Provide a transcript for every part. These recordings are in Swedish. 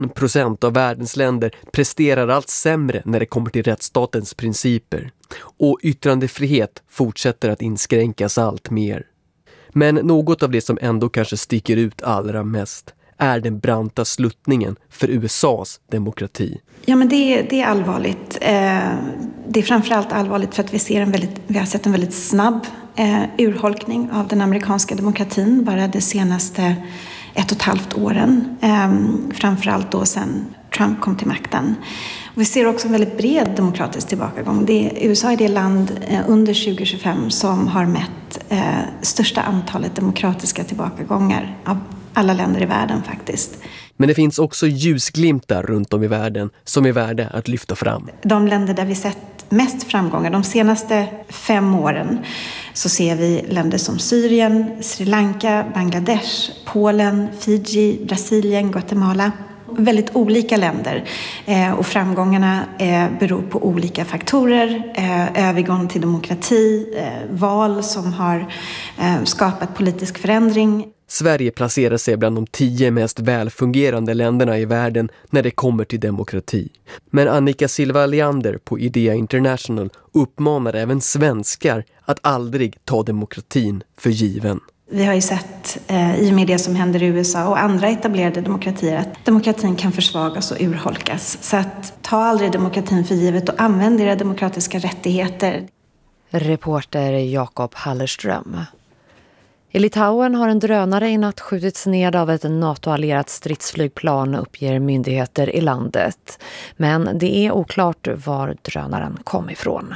90% av världens länder presterar allt sämre när det kommer till rättsstatens principer. Och yttrandefrihet fortsätter att inskränkas allt mer. Men något av det som ändå kanske sticker ut allra mest är den branta sluttningen för USAs demokrati. Ja, men det är allvarligt. Det är framförallt allvarligt för att vi har sett en väldigt snabb urholkning av den amerikanska demokratin bara de senaste 1,5 åren. Framförallt då sedan Trump kom till makten. Och vi ser också en väldigt bred demokratisk tillbakagång. USA är det land under 2025 som har mätt största antalet demokratiska tillbakagångar av alla länder i världen faktiskt. Men det finns också ljusglimtar runt om i världen som är värda att lyfta fram. De länder där vi sett mest framgångar de senaste 5 åren så ser vi länder som Syrien, Sri Lanka, Bangladesh, Polen, Fiji, Brasilien, Guatemala. Väldigt olika länder och framgångarna beror på olika faktorer, övergång till demokrati, val som har skapat politisk förändring. Sverige placerar sig bland de 10 mest välfungerande länderna i världen när det kommer till demokrati. Men Annika Silva Leander på Idea International uppmanar även svenskar att aldrig ta demokratin för given. Vi har ju sett i och med det som händer i USA och andra etablerade demokratier att demokratin kan försvagas och urholkas. Så att ta aldrig demokratin för givet och använd era demokratiska rättigheter. Reporter Jakob Hallerström. I Litauen har en drönare i natt skjutits ned av ett NATO-allierat stridsflygplan, uppger myndigheter i landet. Men det är oklart var drönaren kom ifrån.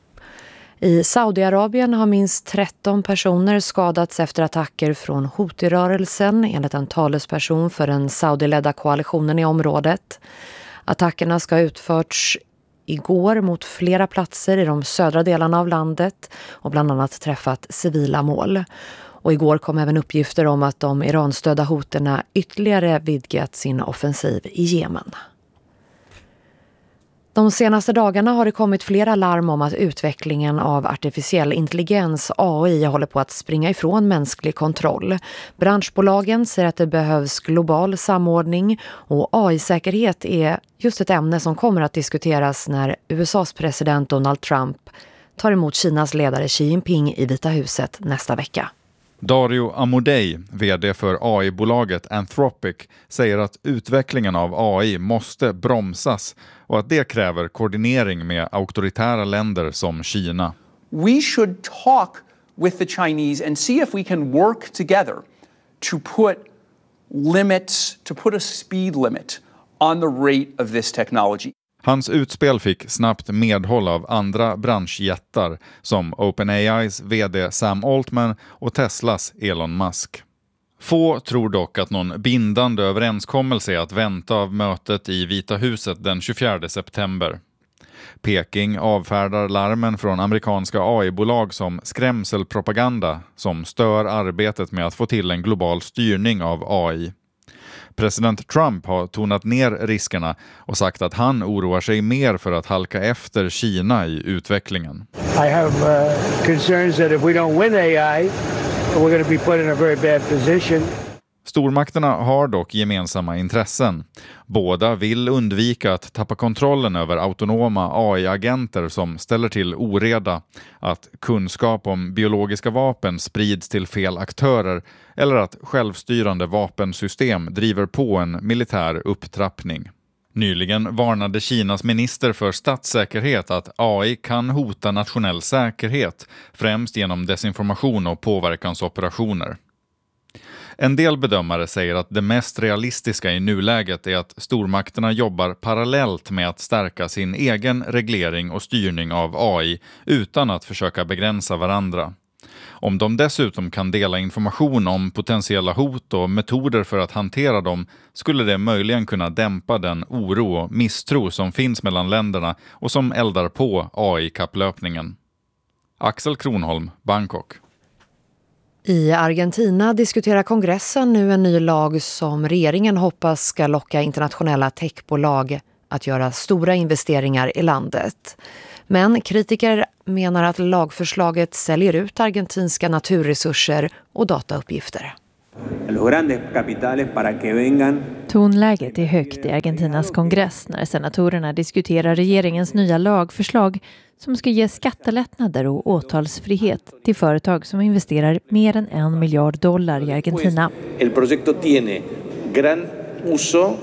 I Saudiarabien har minst 13 personer skadats efter attacker från Houthi-rörelsen enligt en talesperson för den saudiledda koalitionen i området. Attackerna ska ha utförts igår mot flera platser i de södra delarna av landet och bland annat träffat civila mål. Och igår kom även uppgifter om att de iranstödda hoterna ytterligare vidgat sin offensiv i Jemen. De senaste dagarna har det kommit flera larm om att utvecklingen av artificiell intelligens, AI, håller på att springa ifrån mänsklig kontroll. Branschbolagen säger att det behövs global samordning och AI-säkerhet är just ett ämne som kommer att diskuteras när USAs president Donald Trump tar emot Kinas ledare Xi Jinping i Vita huset nästa vecka. Dario Amodei, vd för AI-bolaget Anthropic, säger att utvecklingen av AI måste bromsas och att det kräver koordinering med auktoritära länder som Kina. We should talk with the Chinese and see if we can work together to put limits, to put a speed limit on the rate of this technology. Hans utspel fick snabbt medhåll av andra branschjättar som OpenAIs vd Sam Altman och Teslas Elon Musk. Få tror dock att någon bindande överenskommelse är att vänta av mötet i Vita huset den 24 september. Peking avfärdar larmen från amerikanska AI-bolag som skrämselpropaganda som stör arbetet med att få till en global styrning av AI. President Trump har tonat ner riskerna och sagt att han oroar sig mer för att halka efter Kina i utvecklingen. I have concerns that if we don't win AI, we're going to be put in a very bad position. Stormakterna har dock gemensamma intressen. Båda vill undvika att tappa kontrollen över autonoma AI-agenter som ställer till oreda, att kunskap om biologiska vapen sprids till fel aktörer eller att självstyrande vapensystem driver på en militär upptrappning. Nyligen varnade Kinas minister för statssäkerhet att AI kan hota nationell säkerhet, främst genom desinformation och påverkansoperationer. En del bedömare säger att det mest realistiska i nuläget är att stormakterna jobbar parallellt med att stärka sin egen reglering och styrning av AI utan att försöka begränsa varandra. Om de dessutom kan dela information om potentiella hot och metoder för att hantera dem skulle det möjligen kunna dämpa den oro och misstro som finns mellan länderna och som eldar på AI-kapplöpningen. Axel Kronholm, Bangkok. I Argentina diskuterar kongressen nu en ny lag som regeringen hoppas ska locka internationella techbolag att göra stora investeringar i landet. Men kritiker menar att lagförslaget säljer ut argentinska naturresurser och datauppgifter. Tonläget är högt i Argentinas kongress när senatorerna diskuterar regeringens nya lagförslag som ska ge skattelättnader och åtalsfrihet till företag som investerar mer än $1 miljard i Argentina. El proyecto tiene gran uso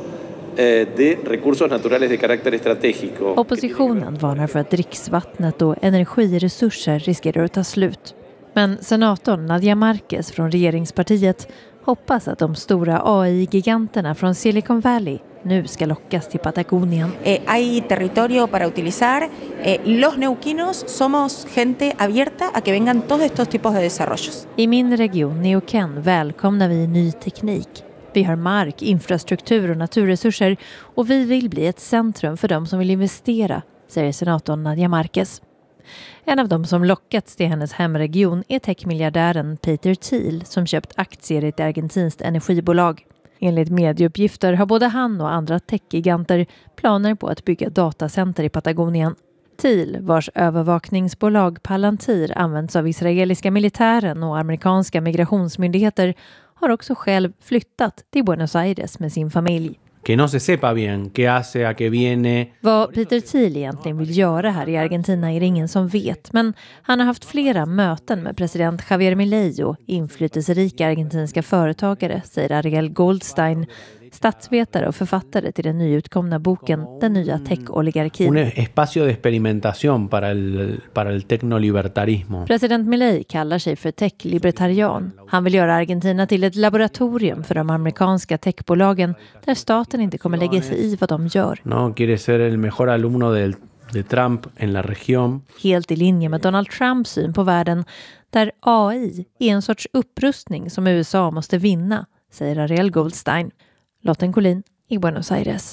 de recursos naturales de carácter estratégico. Oppositionen varnar för att dricksvattnet och energiresurser riskerar att ta slut. Men senatorn Nadia Marquez från regeringspartiet hoppas att de stora AI-giganterna från Silicon Valley nu ska lockas till Patagonien. Hay territorio para utilizar. Los neuquinos somos gente abierta a que vengan todos estos tipos de desarrollos. I min region Neuquén välkomnar vi ny teknik. Vi har mark, infrastruktur och naturresurser och vi vill bli ett centrum för de som vill investera, säger senatorn Nadia Marquez. En av dem som lockats till hennes hemregion är techmiljardären Peter Thiel som köpt aktier i ett argentinskt energibolag. Enligt medieuppgifter har både han och andra techgiganter planer på att bygga datacenter i Patagonien. Thiel, vars övervakningsbolag Palantir används av israeliska militären och amerikanska migrationsmyndigheter, har också själv flyttat till Buenos Aires med sin familj. Que no se sepa bien qué hace, a qué viene. Vad Peter Thiel egentligen vill göra här i Argentina är det ingen som vet, men han har haft flera möten med president Javier Milei och inflytelserika argentinska företagare, säger Ariel Goldstein, statsvetare och författare till den nyutkomna boken Den nya tech-oligarkin. Un espacio de experimentación para el tecnolibertarismo. President Milei kallar sig för tech-libertarian. Han vill göra Argentina till ett laboratorium för de amerikanska techbolagen där staten inte kommer lägga sig i vad de gör. No quiere ser el mejor alumno de Trump en la región. Helt i linje med Donald Trumps syn på världen där AI är en sorts upprustning som USA måste vinna, säger Ariel Goldstein. Lotten Collin i Buenos Aires.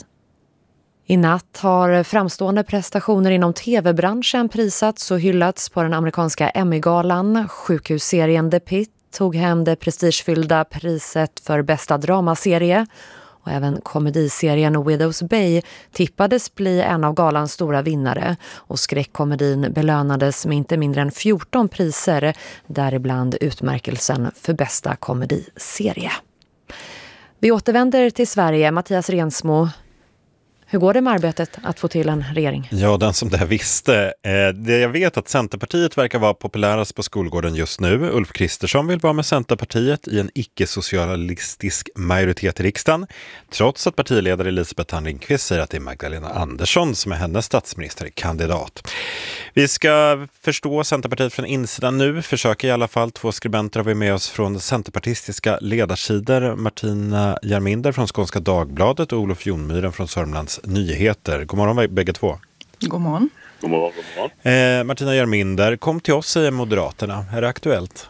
I natt har framstående prestationer inom tv-branschen prisats och hyllats på den amerikanska Emmy-galan. Sjukhusserien The Pitt tog hem det prestigefyllda priset för bästa dramaserie. Och även komediserien Widow's Bay tippades bli en av galans stora vinnare. Och skräckkomedin belönades med inte mindre än 14 priser, däribland utmärkelsen för bästa komediserie. Vi återvänder till Sverige. Mattias Rensmo, hur går det med arbetet att få till en regering? Ja, den som det här visste. Jag vet att Centerpartiet verkar vara populärast på skolgården just nu. Ulf Kristersson vill vara med Centerpartiet i en icke-socialistisk majoritet i riksdagen. Trots att partiledare Elisabeth Thand Ringqvist säger att det är Magdalena Andersson som är hennes statsministerkandidat. Vi ska förstå Centerpartiet från insidan nu. Försöker i alla fall. 2 skribenter har vi med oss från centerpartistiska ledarsidor. Martina Jarminder från Skånska Dagbladet och Olof Jonmyren från Sörmlands Nyheter. God morgon bägge två. God morgon. God morgon, god morgon. Martina Jarminder, kom till oss, säger Moderaterna. Är det aktuellt?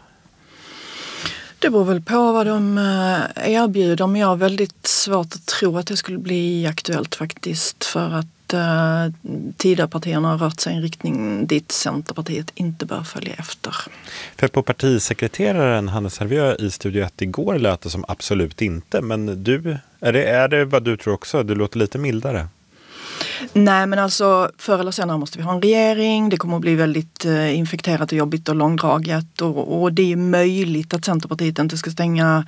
Det beror väl på vad de erbjuder, men jag har väldigt svårt att tro att det skulle bli aktuellt faktiskt, för att Tidöpartierna har rört sig i en riktning dit Centerpartiet inte bör följa efter. För på partisekreteraren Hannes Hervieu i Studio 1 igår lät det som absolut inte, men du, är det vad du tror också? Du låter lite mildare. Nej, men alltså förr eller senare måste vi ha en regering. Det kommer att bli väldigt infekterat och jobbigt och långdraget, och det är möjligt att Centerpartiet inte ska stänga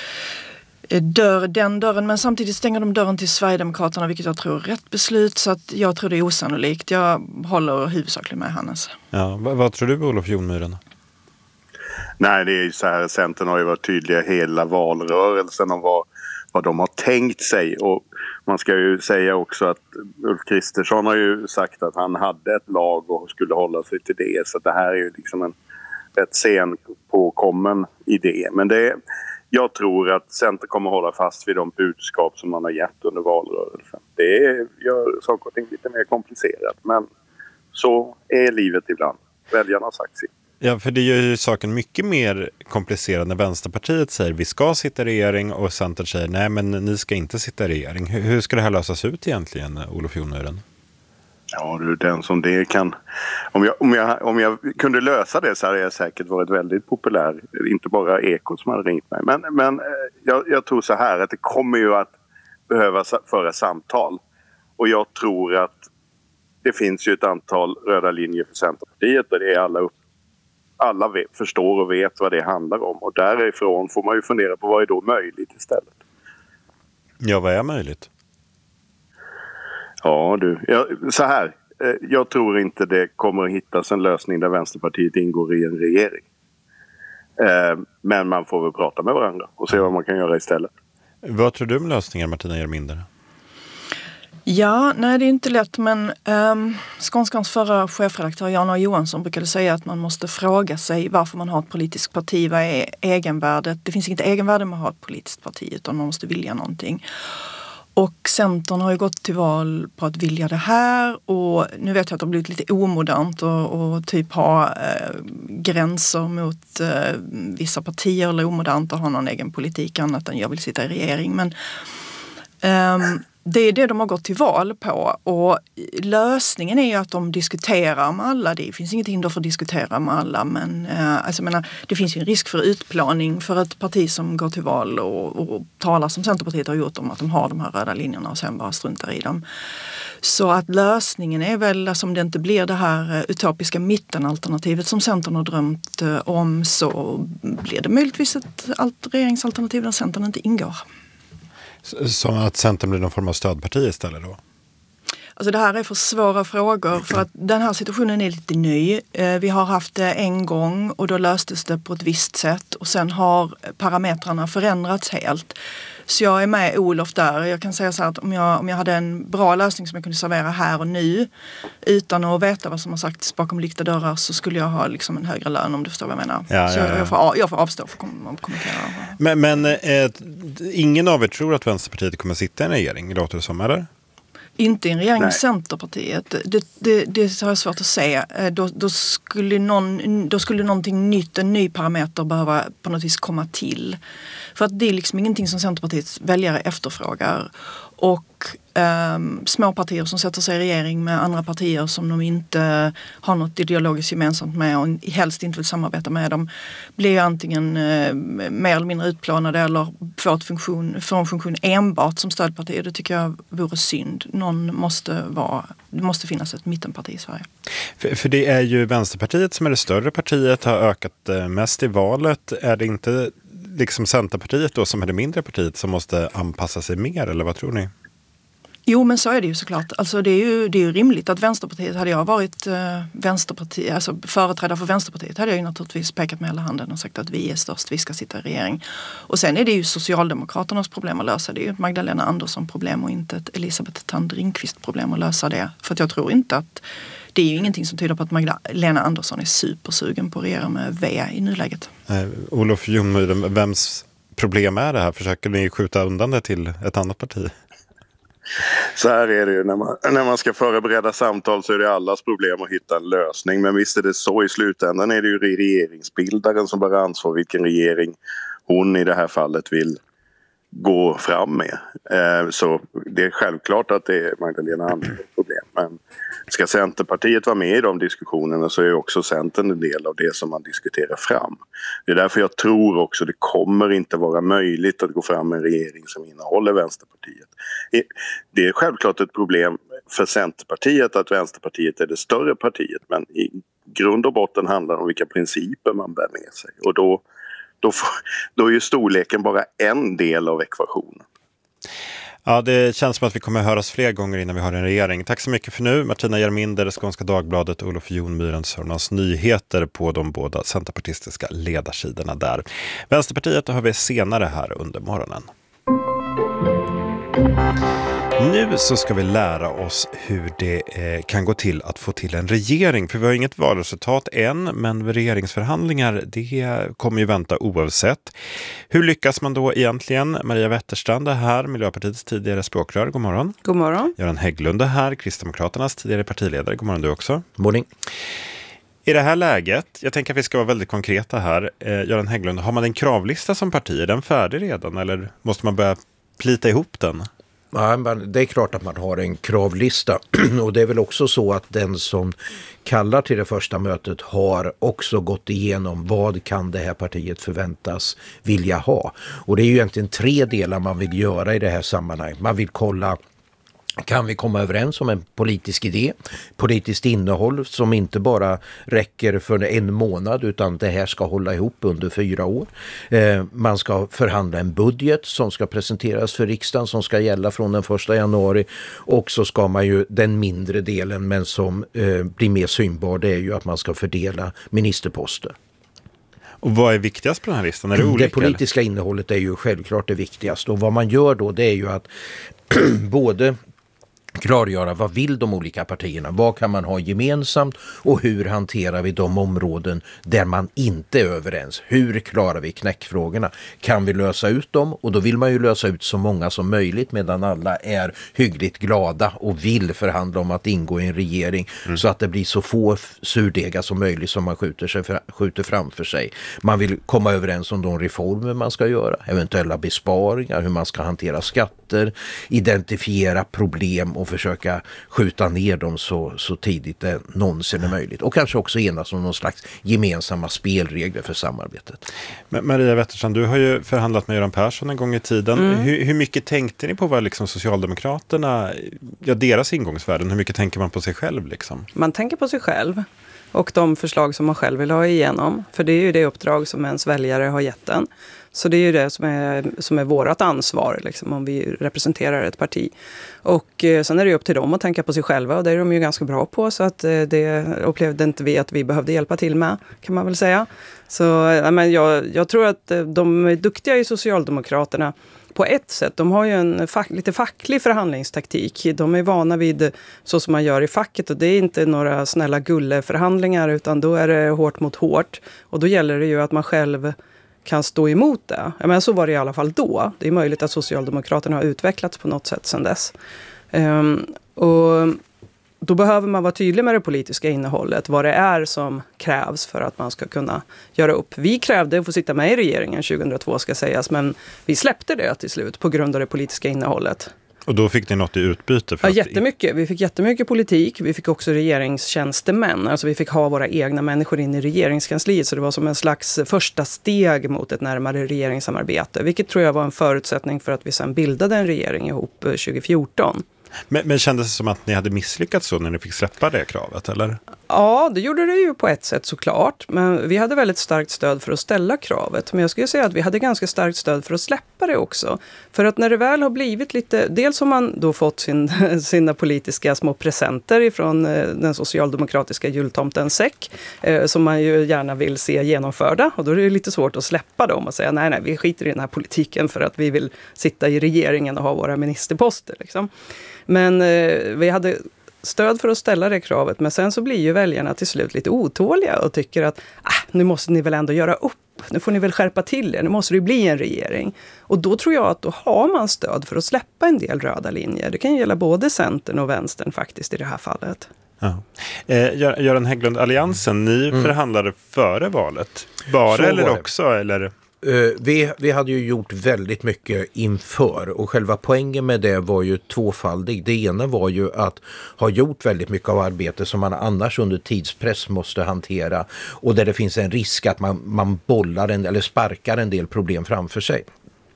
den dörren, men samtidigt stänger de dörren till Sverigedemokraterna, vilket jag tror är rätt beslut, så att jag tror det är osannolikt. Jag håller huvudsakligen med Hannes. Ja, vad tror du, Olof Jonmyren? Nej, det är ju så här, Centern har ju varit tydliga hela valrörelsen om vad de har tänkt sig, och man ska ju säga också att Ulf Kristersson har ju sagt att han hade ett lag och skulle hålla sig till det, så det här är ju liksom en rätt sen påkommen idé, men jag tror att Centern kommer hålla fast vid de budskap som man har gett under valrörelsen. Det gör saker och ting lite mer komplicerat, men så är livet ibland. Väljarna har sagt sitt. Ja, för det gör ju saken mycket mer komplicerad när Vänsterpartiet säger vi ska sitta i regering och Centern säger nej, men ni ska inte sitta i regering. Hur ska det här lösas ut egentligen, Olof Jonmyren? Ja, du, den som det kan. Om jag kunde lösa det så hade jag säkert varit väldigt populär. Inte bara Ekot som hade ringt mig. Men jag tror så här att det kommer ju att behöva föra samtal. Och jag tror att det finns ju ett antal röda linjer för Centerpartiet. Och det är alla förstår och vet vad det handlar om. Och därifrån får man ju fundera på vad är då möjligt istället. Ja, vad är möjligt? Ja du, så här. Jag tror inte det kommer att hittas en lösning där Vänsterpartiet ingår i en regering. Men man får väl prata med varandra och se vad man kan göra istället. Vad tror du om lösningar, Martina Hjelminder? Ja, nej det är inte lätt, men Skånskans förra chefredaktör Jan Johansson brukade säga att man måste fråga sig varför man har ett politiskt parti. Vad är egenvärdet? Det finns inget egenvärde med att ha ett politiskt parti, utan man måste vilja någonting. Och Centern har ju gått till val på att vilja det här, och nu vet jag att det har blivit lite omodernt och typ ha gränser mot vissa partier, eller omodernt att ha någon egen politik annat än jag vill sitta i regering. Men det är det de har gått till val på, och lösningen är ju att de diskuterar med alla. Det finns inget hinder för att diskutera med alla, men det finns ju en risk för utplaning för ett parti som går till val och talar som Centerpartiet har gjort om att de har de här röda linjerna och sen bara struntar i dem. Så att lösningen är väl, alltså om det inte blir det här utopiska mittenalternativet som Centern har drömt om, så blir det möjligtvis ett regeringsalternativ där Centern inte ingår. Som att Centern blir någon form av stödparti istället då? Alltså det här är för svåra frågor, för att den här situationen är lite ny. Vi har haft det en gång och då löstes det på ett visst sätt, och sen har parametrarna förändrats helt. Så jag är med Olof där. Jag kan säga så här att om jag hade en bra lösning som jag kunde servera här och nu utan att veta vad som har sagts bakom lyckta dörrar, så skulle jag ha liksom en högre lön, om du förstår vad jag menar. Jag får avstå för att kommentera. Men ingen av er tror att Vänsterpartiet kommer sitta i en regering, låter det som, eller? Inte i en regering med Centerpartiet. Det har jag svårt att se. Då skulle någonting nytt, en ny parameter behöva på något vis komma till. För att det är liksom ingenting som Centerpartiets väljare efterfrågar. Och små partier som sätter sig i regering med andra partier som de inte har något ideologiskt gemensamt med och helst inte vill samarbeta med dem, blir antingen mer eller mindre utplånade eller får en funktion enbart som stödparti. Det tycker jag vore synd. Det måste finnas ett mittenparti i Sverige. För det är ju Vänsterpartiet som är det större partiet, har ökat mest i valet. Är det inte liksom Centerpartiet då som är det mindre partiet som måste anpassa sig mer, eller vad tror ni? Jo, men så är det ju såklart. Alltså det är ju rimligt att Vänsterpartiet, hade jag varit företrädare för Vänsterpartiet, hade jag ju naturligtvis pekat med hela handen och sagt att vi är störst, vi ska sitta i regering. Och sen är det ju Socialdemokraternas problem att lösa. Det är ju ett Magdalena Andersson-problem och inte ett Elisabeth Thand Ringqvist-problem att lösa det. För att jag tror inte att det är ju ingenting som tyder på att Magdalena Andersson är supersugen på att regera med V i nuläget. Olof Ljungmyren, vems problem är det här? Försöker ni skjuta undan det till ett annat parti? Så här är det ju, när man ska förbereda samtal så är det allas problem att hitta en lösning. Men visst är det så, i slutändan är det ju regeringsbildaren som bär ansvar vilken regering hon i det här fallet vill gå fram med. Så det är självklart att det är Magdalena Anderssons problem. Men ska Centerpartiet vara med i de diskussionerna så är också Centern en del av det som man diskuterar fram. Det är därför jag tror också det kommer inte vara möjligt att gå fram med en regering som innehåller Vänsterpartiet. Det är självklart ett problem för Centerpartiet att Vänsterpartiet är det större partiet, men i grund och botten handlar det om vilka principer man bär med sig. Och då är ju storleken bara en del av ekvationen. Ja, det känns som att vi kommer att höras fler gånger innan vi har en regering. Tack så mycket för nu. Martina Hjelminder, Skånska Dagbladet, och Olof Ljungmyren, Sörmlands Nyheter på de båda centerpartistiska ledarsidorna där. Vänsterpartiet har vi senare här under morgonen. Nu så ska vi lära oss hur det kan gå till att få till en regering. För vi har inget valresultat än, men regeringsförhandlingar, det kommer ju vänta oavsett. Hur lyckas man då egentligen? Maria Wetterstrand är här, Miljöpartiets tidigare språkrör. God morgon. God morgon. Göran Hägglund är här, Kristdemokraternas tidigare partiledare. God morgon du också. Morning. I det här läget, jag tänker att vi ska vara väldigt konkreta här. Göran Hägglund, har man en kravlista som parti? Är den färdig redan eller måste man börja plita ihop den? Ja, det är klart att man har en kravlista och det är väl också så att den som kallar till det första mötet har också gått igenom vad kan det här partiet förväntas vilja ha. Och det är ju egentligen 3 delar man vill göra i det här sammanhanget. Man vill kolla Kan vi komma överens om en politisk idé, politiskt innehåll som inte bara räcker för en månad utan det här ska hålla ihop under 4 år. Man ska förhandla en budget som ska presenteras för riksdagen som ska gälla från den 1 januari och så ska man ju den mindre delen men som blir mer synbar det är ju att man ska fördela ministerposter. Och vad är viktigast på den här listan? Är det olika? Det politiska innehållet är ju självklart det viktigaste och vad man gör då det är ju att både klargöra vad vill de olika partierna, vad kan man ha gemensamt och hur hanterar vi de områden där man inte är överens. Hur klarar vi knäckfrågorna? Kan vi lösa ut dem? Och då vill man ju lösa ut så många som möjligt medan alla är hyggligt glada och vill förhandla om att ingå i en regering så att det blir så få surdegar som möjligt som man skjuter framför sig. Man vill komma överens om de reformer man ska göra, eventuella besparingar, hur man ska hantera skatter, identifiera problem och försöka skjuta ner dem så tidigt det någonsin är möjligt. Och kanske också enas om någon slags gemensamma spelregler för samarbetet. Men Maria Wetterstrand, du har ju förhandlat med Göran Persson en gång i tiden. Hur mycket tänkte ni på vad liksom Socialdemokraterna, deras ingångsvärden, hur mycket tänker man på sig själv liksom? Man tänker på sig själv och de förslag som man själv vill ha igenom. För det är ju det uppdrag som ens väljare har gett en. Så det är ju det som är vårat ansvar liksom, om vi representerar ett parti. Och sen är det ju upp till dem att tänka på sig själva och det är de ju ganska bra på så att det upplevde inte vi att vi behövde hjälpa till med kan man väl säga. Så jag tror att de är duktiga i Socialdemokraterna på ett sätt. De har ju en lite facklig förhandlingstaktik. De är vana vid så som man gör i facket och det är inte några snälla gulleförhandlingar utan då är det hårt mot hårt och då gäller det ju att man själv kan stå emot det. Jag menar, så var det i alla fall då. Det är möjligt att Socialdemokraterna har utvecklats på något sätt sedan dess. Och då behöver man vara tydlig med det politiska innehållet. Vad det är som krävs för att man ska kunna göra upp. Vi krävde att få sitta med i regeringen 2002 ska sägas. Men vi släppte det till slut på grund av det politiska innehållet. Och då fick ni något i utbyte? Ja, jättemycket. Vi fick jättemycket politik. Vi fick också regeringstjänstemän. Alltså vi fick ha våra egna människor in i regeringskansliet. Så det var som en slags första steg mot ett närmare regeringssamarbete. Vilket tror jag var en förutsättning för att vi sen bildade en regering ihop 2014. Men kändes det som att ni hade misslyckats så när ni fick släppa det kravet, eller? Ja, det gjorde det ju på ett sätt såklart. Men vi hade väldigt starkt stöd för att ställa kravet. Men jag skulle säga att vi hade ganska starkt stöd för att släppa det också. För att när det väl har blivit lite... Dels har man då fått sina politiska små presenter ifrån den socialdemokratiska jultomten säck. Som man ju gärna vill se genomförda. Och då är det lite svårt att släppa dem och säga nej, vi skiter i den här politiken för att vi vill sitta i regeringen och ha våra ministerposter liksom. Men vi hade stöd för att ställa det kravet. Men sen så blir ju väljarna till slut lite otåliga och tycker att nu måste ni väl ändå göra upp. Nu får ni väl skärpa till er. Nu måste det bli en regering. Och då tror jag att då har man stöd för att släppa en del röda linjer. Det kan ju gälla både Centern och Vänstern faktiskt i det här fallet. Ja. Göran Hägglund, Alliansen, ni förhandlade före valet. Bara eller också? Eller? Vi hade ju gjort väldigt mycket inför och själva poängen med det var ju tvåfaldig. Det ena var ju att ha gjort väldigt mycket av arbete som man annars under tidspress måste hantera och där det finns en risk att man bollar eller sparkar en del problem framför sig.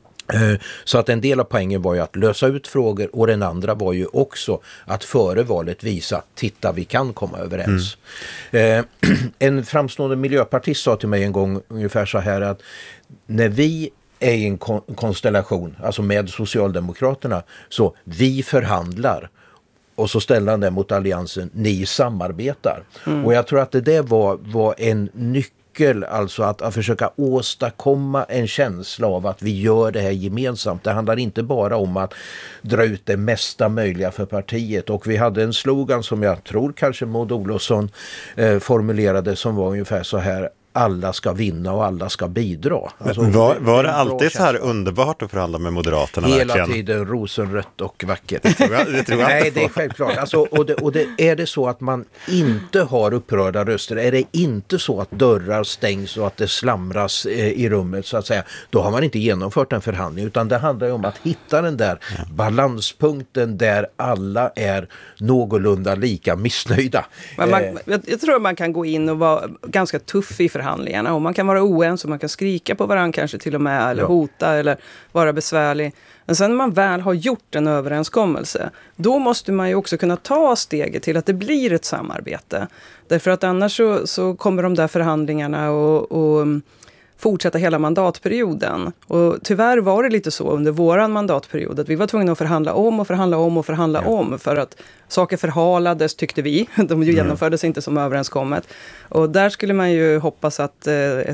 Så att en del av poängen var ju att lösa ut frågor och den andra var ju också att före valet visa, titta vi kan komma överens. En framstående miljöpartist sa till mig en gång ungefär så här att när vi är i en konstellation, alltså med Socialdemokraterna, så vi förhandlar och så ställer han det mot alliansen, ni samarbetar. Och jag tror att det där var en nyckel, alltså att försöka åstadkomma en känsla av att vi gör det här gemensamt. Det handlar inte bara om att dra ut det mesta möjliga för partiet. Och vi hade en slogan som jag tror kanske Maud Olofsson formulerade som var ungefär så här: alla ska vinna och alla ska bidra. Alltså, var det alltid så här underbart att förhandla med Moderaterna? Hela verkligen? Tiden rosenrött och vackert. Det tror jag Nej, det är självklart. Alltså, och är det så att man inte har upprörda röster, är det inte så att dörrar stängs och att det slamras i rummet så att säga, då har man inte genomfört en förhandling, utan det handlar ju om att hitta den där balanspunkten där alla är någorlunda lika missnöjda. Men jag tror att man kan gå in och vara ganska tuff i förhandlingar förhandlingarna. Och man kan vara oense och man kan skrika på varandra kanske till och med, eller hota eller vara besvärlig. Men sen när man väl har gjort en överenskommelse, då måste man ju också kunna ta steget till att det blir ett samarbete. Därför att annars så kommer de där förhandlingarna och fortsätta hela mandatperioden. Och tyvärr var det lite så under våran mandatperiod att vi var tvungna att förhandla om för att saker förhalades, tyckte vi. De genomfördes inte som överenskommet. Och där skulle man ju hoppas att,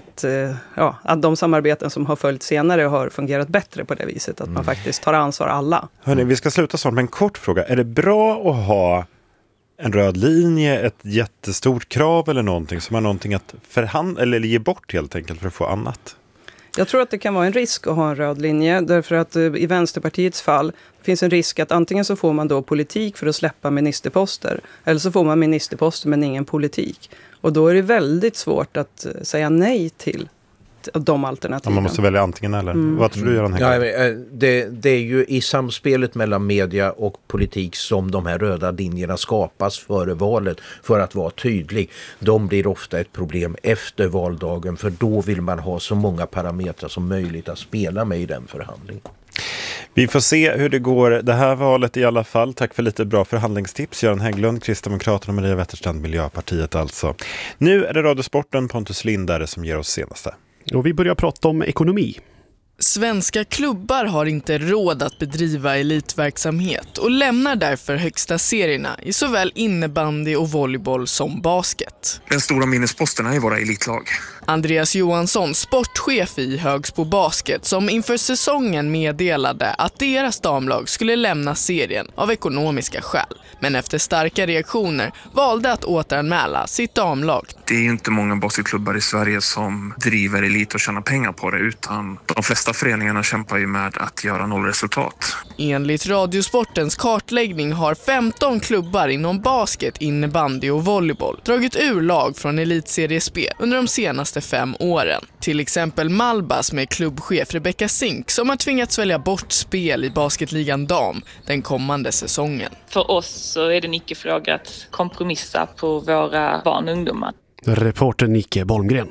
att de samarbeten som har följt senare har fungerat bättre på det viset. Att man faktiskt tar ansvar alla. Hörrni, vi ska sluta snart med en kort fråga. Är det bra att ha en röd linje, ett jättestort krav eller någonting som har någonting att förhandla eller ge bort helt enkelt för att få annat? Jag tror att det kan vara en risk att ha en röd linje, därför att i Vänsterpartiets fall finns en risk att antingen så får man då politik för att släppa ministerposter, eller så får man ministerposter men ingen politik. Och då är det väldigt svårt att säga nej till de alternativen. Man måste välja antingen eller. Vad tror du, Göran Hägglund? Ja, det är ju i samspelet mellan media och politik som de här röda linjerna skapas före valet för att vara tydlig. De blir ofta ett problem efter valdagen, för då vill man ha så många parametrar som möjligt att spela med i den förhandlingen. Vi får se hur det går det här valet i alla fall. Tack för lite bra förhandlingstips. Göran Hägglund, Kristdemokraterna, Maria Wetterstrand, Miljöpartiet alltså. Nu är det Radiosporten, Pontus Lindare som ger oss senaste. Och vi börjar prata om ekonomi. Svenska klubbar har inte råd att bedriva elitverksamhet och lämnar därför högsta serierna i såväl innebandy och volleyboll som basket. Den stora minnesposten är våra elitlag. Andreas Johansson, sportchef i Högsbo Basket, som inför säsongen meddelade att deras damlag skulle lämna serien av ekonomiska skäl. Men efter starka reaktioner valde att återanmäla sitt damlag. Det är ju inte många basketklubbar i Sverige som driver elit och tjänar pengar på det, utan de flesta föreningarna kämpar ju med att göra nollresultat. Enligt Radiosportens kartläggning har 15 klubbar inom basket, innebandy och volleyboll dragit ur lag från elitseriespel under de senaste 5 åren. Till exempel Malbas med klubbchef Rebecca Zink som har tvingats välja bort spel i basketligan dam den kommande säsongen. För oss så är det en icke-fråga att kompromissa på våra barn och ungdomar. Reporter Nicke Bolmgren.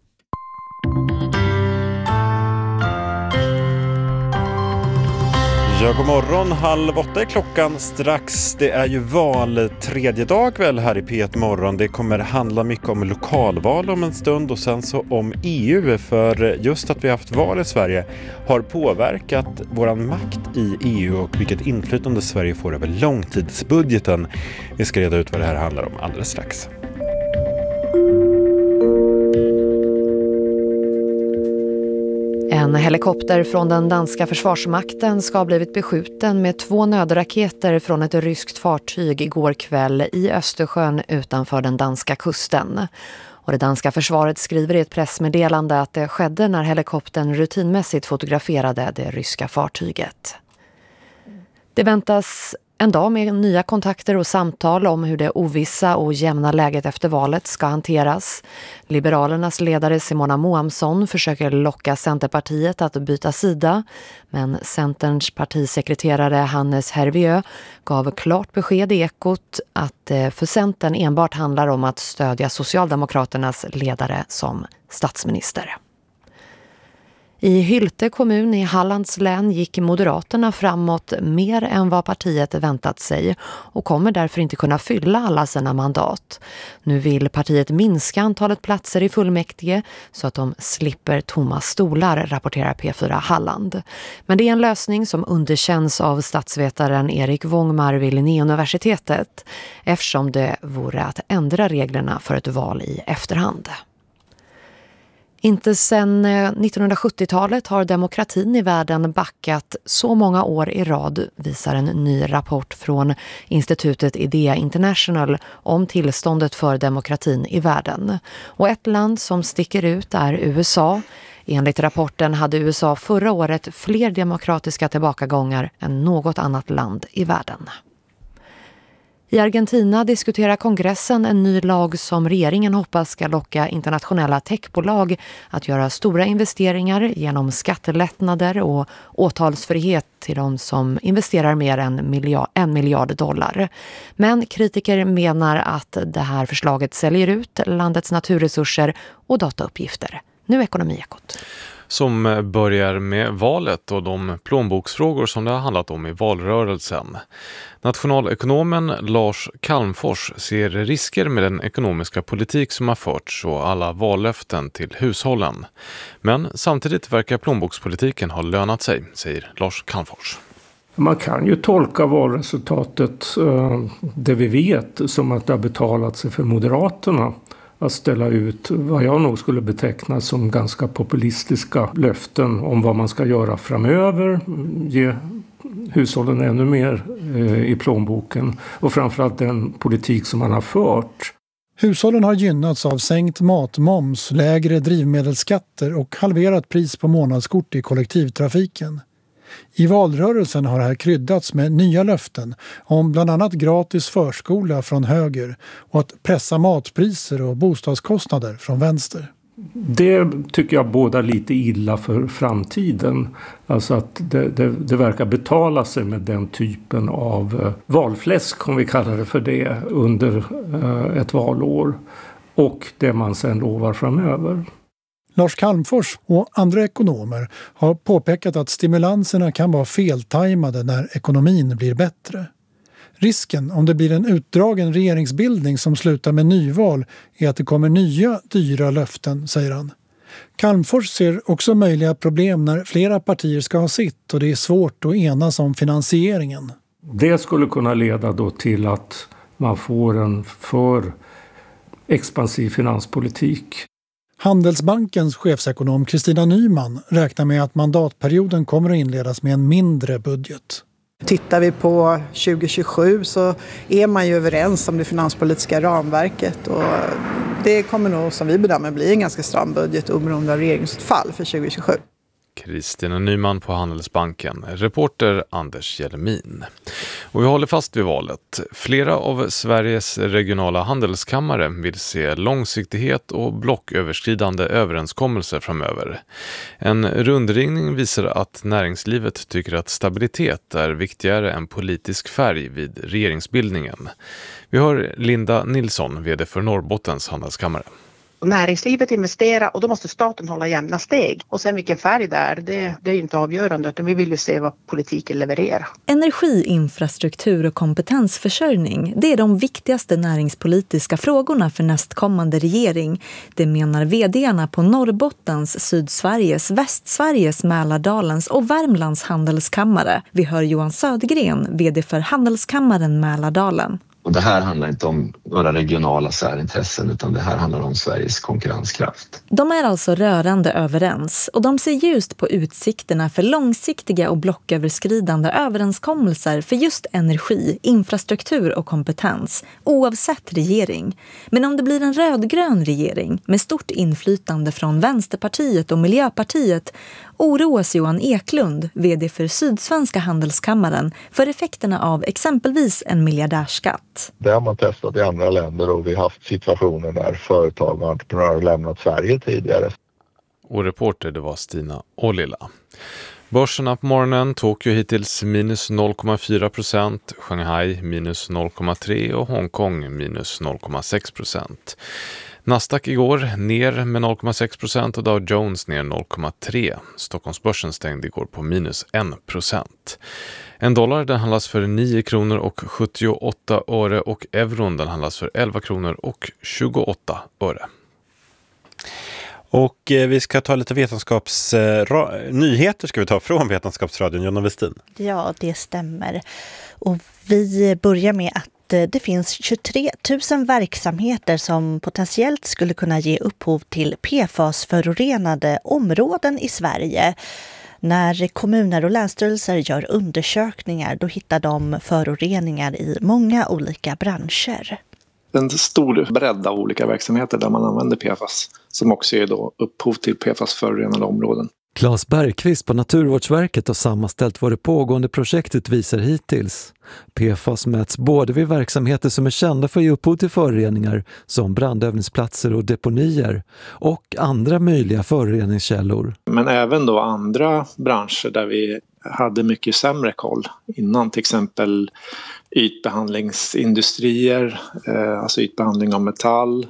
Ja, god morgon. 7:30 är klockan strax. Det är ju val tredje dag väl här i P1 Morgon. Det kommer handla mycket om lokalval om en stund och sen så om EU. För just att vi har haft val i Sverige har påverkat våran makt i EU och vilket inflytande Sverige får över långtidsbudgeten. Vi ska reda ut vad det här handlar om alldeles strax. En helikopter från den danska försvarsmakten ska ha blivit beskjuten med 2 nödraketer från ett ryskt fartyg igår kväll i Östersjön utanför den danska kusten. Och det danska försvaret skriver i ett pressmeddelande att det skedde när helikoptern rutinmässigt fotograferade det ryska fartyget. Det väntas en dag med nya kontakter och samtal om hur det ovissa och jämna läget efter valet ska hanteras. Liberalernas ledare Simona Moamsson försöker locka Centerpartiet att byta sida, men Centerns partisekreterare Hannes Hervieu gav klart besked i Ekot att för Centern enbart handlar om att stödja Socialdemokraternas ledare som statsminister. I Hylte kommun i Hallands län gick Moderaterna framåt mer än vad partiet väntat sig och kommer därför inte kunna fylla alla sina mandat. Nu vill partiet minska antalet platser i fullmäktige så att de slipper tomma stolar, rapporterar P4 Halland. Men det är en lösning som underkänns av statsvetaren Erik Wångmar vid Linnéuniversitetet eftersom det vore att ändra reglerna för ett val i efterhand. Inte sedan 1970-talet har demokratin i världen backat så många år i rad, visar en ny rapport från institutet Idea International om tillståndet för demokratin i världen. Och ett land som sticker ut är USA. Enligt rapporten hade USA förra året fler demokratiska tillbakagångar än något annat land i världen. I Argentina diskuterar kongressen en ny lag som regeringen hoppas ska locka internationella techbolag att göra stora investeringar genom skattelättnader och åtalsfrihet till de som investerar mer än $1 miljard. Men kritiker menar att det här förslaget säljer ut landets naturresurser och datauppgifter. Nu Ekonomiekot. Som börjar med valet och de plånboksfrågor som det har handlat om i valrörelsen. Nationalekonomen Lars Calmfors ser risker med den ekonomiska politik som har förts och alla vallöften till hushållen. Men samtidigt verkar plånbokspolitiken ha lönat sig, säger Lars Calmfors. Man kan ju tolka valresultatet, det vi vet, som att det har betalat sig för Moderaterna att ställa ut vad jag nog skulle beteckna som ganska populistiska löften om vad man ska göra framöver, ge hushållen ännu mer i plånboken och framförallt den politik som man har fört. Hushållen har gynnats av sänkt matmoms, lägre drivmedelsskatter och halverat pris på månadskort i kollektivtrafiken. I valrörelsen har det här kryddats med nya löften om bland annat gratis förskola från höger och att pressa matpriser och bostadskostnader från vänster. Det tycker jag båda lite illa för framtiden. Alltså att det verkar betala sig med den typen av valfläsk, om vi kallar det för det, under ett valår. Och det man sen lovar framöver. Lars Calmfors och andra ekonomer har påpekat att stimulanserna kan vara feltajmade när ekonomin blir bättre. Risken om det blir en utdragen regeringsbildning som slutar med nyval är att det kommer nya dyra löften, säger han. Calmfors ser också möjliga problem när flera partier ska ha sitt och det är svårt att enas om finansieringen. Det skulle kunna leda då till att man får en för expansiv finanspolitik. Handelsbankens chefsekonom Kristina Nyman räknar med att mandatperioden kommer att inledas med en mindre budget. Tittar vi på 2027 så är man ju överens om det finanspolitiska ramverket och det kommer nog, som vi bedömer, bli en ganska stram budget oberoende av regeringsutfall för 2027. Kristina Nyman på Handelsbanken, reporter Anders Jelmin. Och vi håller fast vid valet. Flera av Sveriges regionala handelskammare vill se långsiktighet och blocköverskridande överenskommelser framöver. En rundringning visar att näringslivet tycker att stabilitet är viktigare än politisk färg vid regeringsbildningen. Vi hör Linda Nilsson, vd för Norrbottens handelskammare. Näringslivet investerar och då måste staten hålla jämna steg. Och sen vilken färg det är ju inte avgörande, utan vi vill ju se vad politiken levererar. Energi, infrastruktur och kompetensförsörjning, det är de viktigaste näringspolitiska frågorna för nästkommande regering. Det menar vd:arna på Norrbottens, Sydsveriges, Västsveriges, Mälardalens och Värmlands handelskammare. Vi hör Johan Södergren, vd för Handelskammaren Mälardalen. Och det här handlar inte om några regionala särintressen utan det här handlar om Sveriges konkurrenskraft. De är alltså rörande överens och de ser ljust på utsikterna för långsiktiga och blocköverskridande överenskommelser för just energi, infrastruktur och kompetens, oavsett regering. Men om det blir en rödgrön regering med stort inflytande från Vänsterpartiet och Miljöpartiet oroas Johan Eklund, vd för Sydsvenska handelskammaren, för effekterna av exempelvis en miljardärskatt. Det har man testat i andra länder och vi har haft situationer där företag och entreprenörer lämnat Sverige tidigare. Och reporter, det var Stina Ålila. Börserna på morgonen, Tokyo hittills minus 0,4%, Shanghai minus 0,3% och Hongkong minus 0,6%. Nasdaq igår ner med 0,6% och Dow Jones ner 0,3%. Stockholmsbörsen stängde igår på minus 1%. En dollar den handlas för 9 kronor och 78 öre och euron den handlas för 11 kronor och 28 öre. Och vi ska ta lite nyheter ska vi ta från Vetenskapsradion. Jonna Westin. Ja, det stämmer. Och vi börjar med att det finns 23 000 verksamheter som potentiellt skulle kunna ge upphov till PFAS-förorenade områden i Sverige. När kommuner och länsstyrelser gör undersökningar då hittar de föroreningar i många olika branscher. En stor bredd av olika verksamheter där man använder PFAS som också är då upphov till PFAS-förorenade områden. Claes Bergqvist på Naturvårdsverket har sammanställt vad det pågående projektet visar hittills. PFAS mäts både vid verksamheter som är kända för att ge upphov till föroreningar som brandövningsplatser och deponier och andra möjliga föroreningskällor. Men även då andra branscher där vi hade mycket sämre koll innan, till exempel ytbehandlingsindustrier, alltså ytbehandling av metall,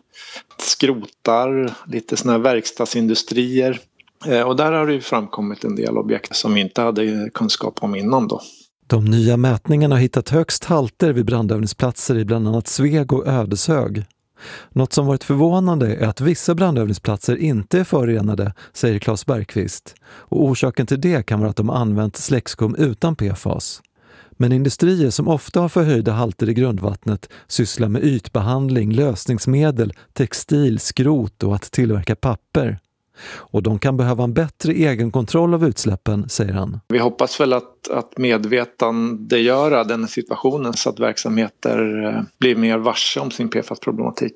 skrotar, lite såna här verkstadsindustrier. Och där har det ju framkommit en del objekt som vi inte hade kunskap om innan då. De nya mätningarna har hittat högst halter vid brandövningsplatser i bland annat Sveg och Ödeshög. Något som varit förvånande är att vissa brandövningsplatser inte är förorenade, säger Claes Bergqvist. Och orsaken till det kan vara att de använt släckskum utan PFAS. Men industrier som ofta har förhöjda halter i grundvattnet sysslar med ytbehandling, lösningsmedel, textil, skrot och att tillverka papper. Och de kan behöva en bättre egenkontroll av utsläppen, säger han. Vi hoppas väl att medvetandegöra den situationen så att verksamheter blir mer varse om sin PFAS-problematik.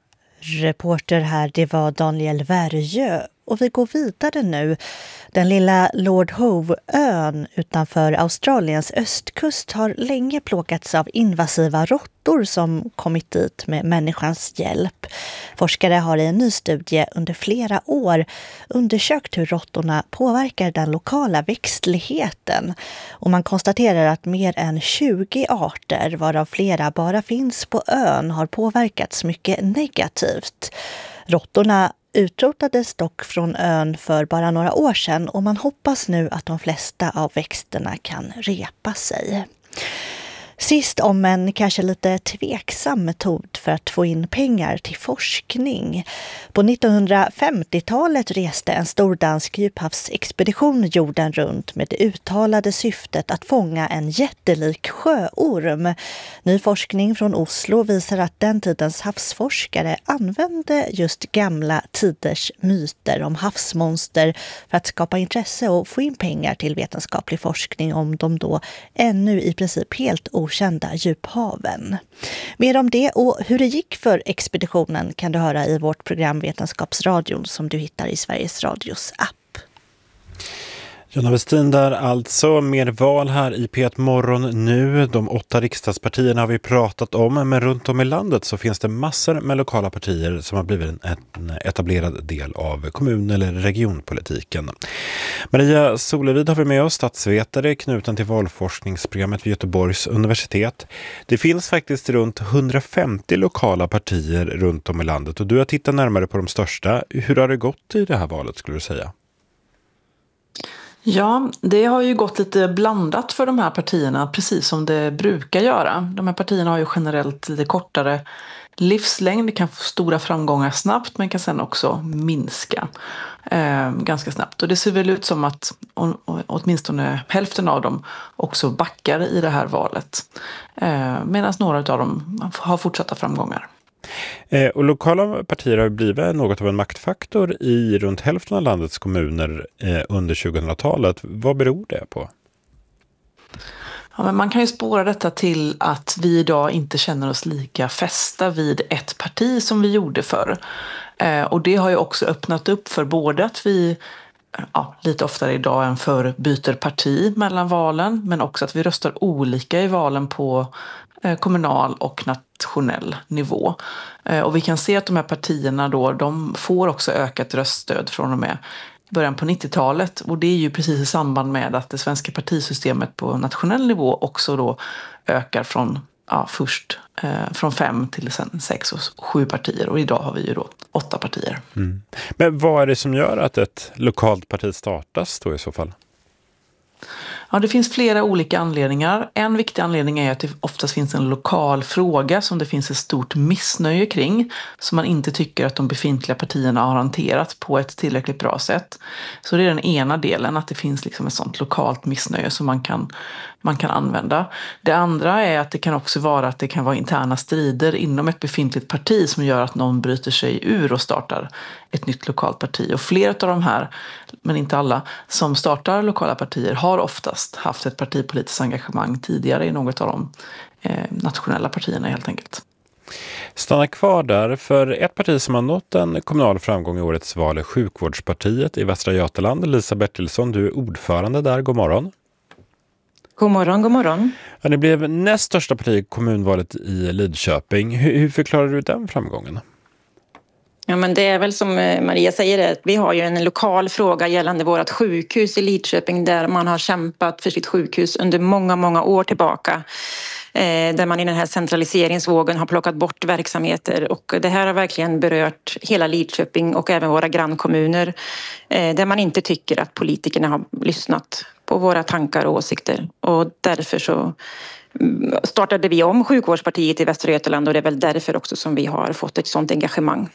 Reporter här, det var Daniel Värjö. Och vi går vidare nu. Den lilla Lord Howe-ön utanför Australiens östkust har länge plågats av invasiva råttor som kommit dit med människans hjälp. Forskare har i en ny studie under flera år undersökt hur råttorna påverkar den lokala växtligheten. Och man konstaterar att mer än 20 arter, varav flera bara finns på ön, har påverkats mycket negativt. Råttorna utrotades dock från ön för bara några år sedan och man hoppas nu att de flesta av växterna kan repa sig. Sist om en kanske lite tveksam metod för att få in pengar till forskning. På 1950-talet reste en stor dansk djuphavsexpedition jorden runt med det uttalade syftet att fånga en jättelik sjöorm. Ny forskning från Oslo visar att den tidens havsforskare använde just gamla tiders myter om havsmonster för att skapa intresse och få in pengar till vetenskaplig forskning om de då ännu i princip helt okända djuphaven. Mer om det och hur det gick för expeditionen kan du höra i vårt program Vetenskapsradion som du hittar i Sveriges Radios app. Jonna Westin där alltså. Mer val här i P1 Morgon nu. De 8 riksdagspartierna har vi pratat om, men runt om i landet så finns det massor med lokala partier som har blivit en etablerad del av kommun- eller regionpolitiken. Maria Solevid har vi med oss, statsvetare knuten till valforskningsprogrammet vid Göteborgs universitet. Det finns faktiskt runt 150 lokala partier runt om i landet och du har tittat närmare på de största. Hur har det gått i det här valet skulle du säga? Ja, det har ju gått lite blandat för de här partierna, precis som det brukar göra. De här partierna har ju generellt lite kortare livslängd, kan få stora framgångar snabbt men kan sen också minska ganska snabbt. Och det ser väl ut som att åtminstone hälften av dem också backar i det här valet. Medan några av dem har fortsatta framgångar. Och lokala partier har blivit något av en maktfaktor i runt hälften av landets kommuner under 2000-talet. Vad beror det på? Ja, men man kan ju spåra detta till att vi idag inte känner oss lika fästa vid ett parti som vi gjorde förr. Och det har ju också öppnat upp för både att vi lite oftare idag än förr byter parti mellan valen, men också att vi röstar olika i valen på kommunal och nationell nivå. Och vi kan se att de här partierna då, de får också ökat röststöd från och med början på 90-talet. Och det är ju precis i samband med att det svenska partisystemet på nationell nivå också då ökar från först från 5 till sen 6 och 7 partier. Och idag har vi ju då 8 partier. Mm. Men vad är det som gör att ett lokalt parti startas då i så fall? Ja, det finns flera olika anledningar. En viktig anledning är att det oftast finns en lokal fråga som det finns ett stort missnöje kring, som man inte tycker att de befintliga partierna har hanterat på ett tillräckligt bra sätt. Så det är den ena delen, att det finns liksom ett sånt lokalt missnöje som man kan använda. Det andra är att det kan också vara att det kan vara interna strider inom ett befintligt parti som gör att någon bryter sig ur och startar ett nytt lokalt parti. Och flera av de här, men inte alla, som startar lokala partier har oftast haft ett partipolitiskt engagemang tidigare i något av de nationella partierna helt enkelt. Stanna kvar där, för ett parti som har nått en kommunal framgång i årets val är Sjukvårdspartiet i Västra Götaland. Lisa Bertilsson, du är ordförande där. God morgon. God morgon, god morgon. Ja, ni blev näst största parti i kommunvalet i Lidköping. Hur förklarar du den framgången? Ja, men det är väl som Maria säger, att vi har ju en lokal fråga gällande vårt sjukhus i Lidköping där man har kämpat för sitt sjukhus under många, många år tillbaka. Där man i den här centraliseringsvågen har plockat bort verksamheter, och det här har verkligen berört hela Lidköping och även våra grannkommuner där man inte tycker att politikerna har lyssnat på våra tankar och åsikter, och därför så startade vi om Sjukvårdspartiet i Västra Götaland, och det är väl därför också som vi har fått ett sådant engagemang.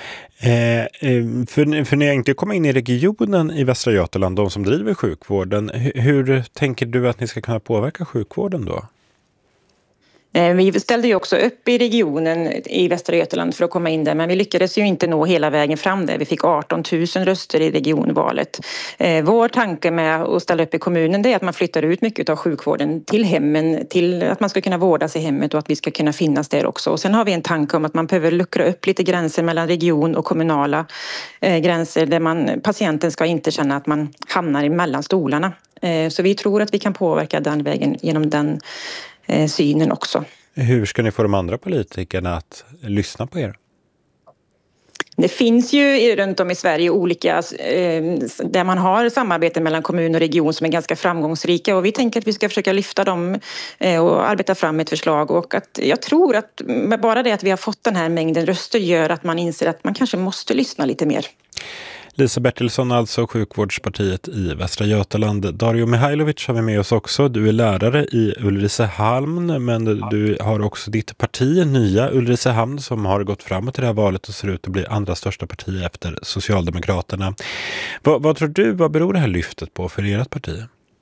För ni har inte kommit in i regionen i Västra Götaland, de som driver sjukvården. Hur tänker du att ni ska kunna påverka sjukvården då? Vi ställde ju också upp i regionen i Västra Götaland för att komma in där, men vi lyckades ju inte nå hela vägen fram där. Vi fick 18 000 röster i regionvalet. Vår tanke med att ställa upp i kommunen, det är att man flyttar ut mycket av sjukvården till hemmen, till att man ska kunna vårdas i hemmet och att vi ska kunna finnas där också. Och sen har vi en tanke om att man behöver luckra upp lite gränser mellan region och kommunala gränser där patienten ska inte känna att man hamnar mellan stolarna. Så vi tror att vi kan påverka den vägen genom den synen också. Hur ska ni få de andra politikerna att lyssna på er? Det finns ju runt om i Sverige olika där man har samarbete mellan kommun och region som är ganska framgångsrika, och vi tänker att vi ska försöka lyfta dem och arbeta fram ett förslag, och att jag tror att bara det att vi har fått den här mängden röster gör att man inser att man kanske måste lyssna lite mer. Lisa Bertilsson, alltså Sjukvårdspartiet i Västra Götaland. Dario Mihailovic har vi med oss också. Du är lärare i Ulricehamn, men du har också ditt parti, Nya Ulricehamn, som har gått framåt i det här valet och ser ut att bli andra största parti efter Socialdemokraterna. Vad tror du, vad beror det här lyftet på för ert parti?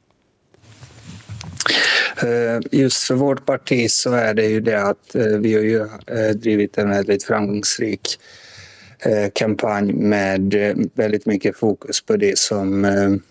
Just för vårt parti så är det ju det att vi har ju drivit en väldigt framgångsrik kampanj med väldigt mycket fokus på det som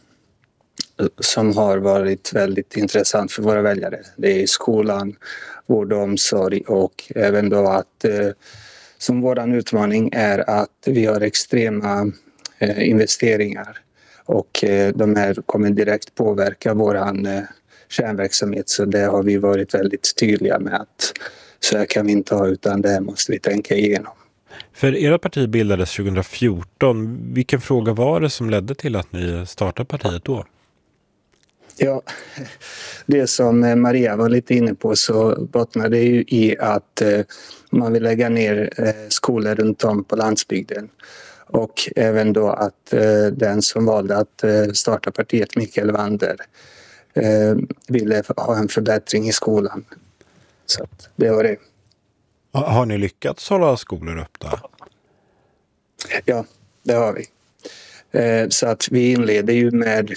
har varit väldigt intressant för våra väljare. Det är skolan, vård och omsorg, och även då att som våran utmaning är att vi har extrema investeringar, och de här kommer direkt påverka våran kärnverksamhet, så det har vi varit väldigt tydliga med att så här kan vi inte ha, utan det måste vi tänka igenom. För era parti bildades 2014. Vilken fråga var det som ledde till att ni startade partiet då? Ja, det som Maria var lite inne på så bottnar det ju i att man vill lägga ner skolor runt om på landsbygden. Och även då att den som valde att starta partiet, Mikael Wander, ville ha en förbättring i skolan. Så att det var det. Har ni lyckats hålla skolor öppna? Ja, det har vi. Så att vi inleder ju med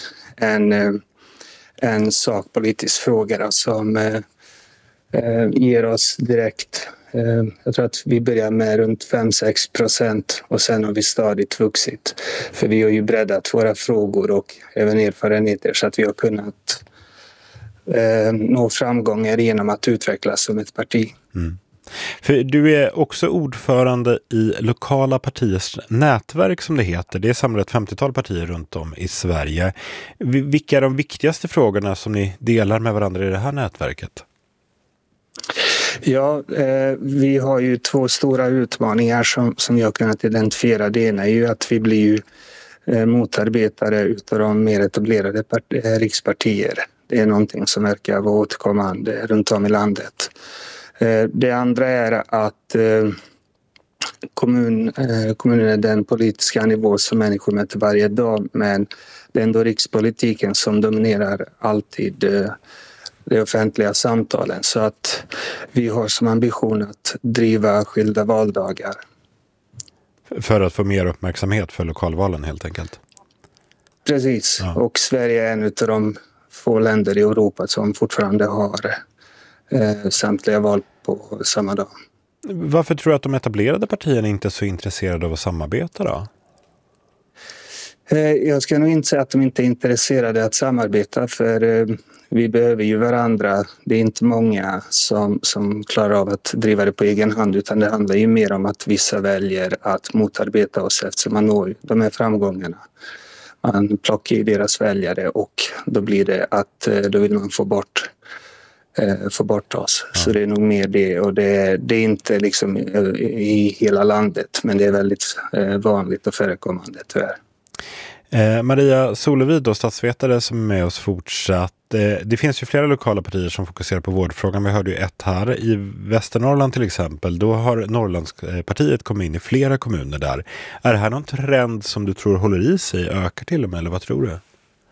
en sakpolitisk fråga som ger oss direkt. Jag tror att vi börjar med runt 5-6% och sen har vi stadigt vuxit. För vi har ju breddat våra frågor och även erfarenheter så att vi har kunnat nå framgångar genom att utvecklas som ett parti. Mm. För du är också ordförande i lokala partiers nätverk som det heter. Det är samlat ett 50-tal partier runt om i Sverige. Vilka är de viktigaste frågorna som ni delar med varandra i det här nätverket? Ja, vi har ju 2 stora utmaningar som jag har kunnat identifiera. Det ena är ju att vi blir ju motarbetare utav de mer etablerade rikspartier. Det är någonting som verkar vara återkommande runt om i landet. Det andra är att kommunen är den politiska nivå som människor möter varje dag, men det är ändå rikspolitiken som dominerar alltid de offentliga samtalen. Så att vi har som ambition att driva skilda valdagar. För att få mer uppmärksamhet för lokalvalen helt enkelt? Precis, ja. Och Sverige är en av de få länder i Europa som fortfarande har samtliga val på samma dag. Varför tror du att de etablerade partierna inte är så intresserade av att samarbeta då? Jag ska nog inte säga att de inte är intresserade att samarbeta, för vi behöver ju varandra. Det är inte många som klarar av att driva det på egen hand, utan det handlar ju mer om att vissa väljer att motarbeta oss eftersom man når de här framgångarna. Man plockar i deras väljare och då blir det att då vill man få bort oss. Ja. Så det är nog mer det, och det är inte liksom i hela landet, men det är väldigt vanligt och förekommande tyvärr. Maria Solevid, då, statsvetare som är med oss fortsatt. Det finns ju flera lokala partier som fokuserar på vårdfrågan. Vi hörde ju ett här i Västernorrland till exempel. Då har Norrlandspartiet kommit in i flera kommuner där. Är det här någon trend som du tror håller i sig, ökar till och med, eller vad tror du?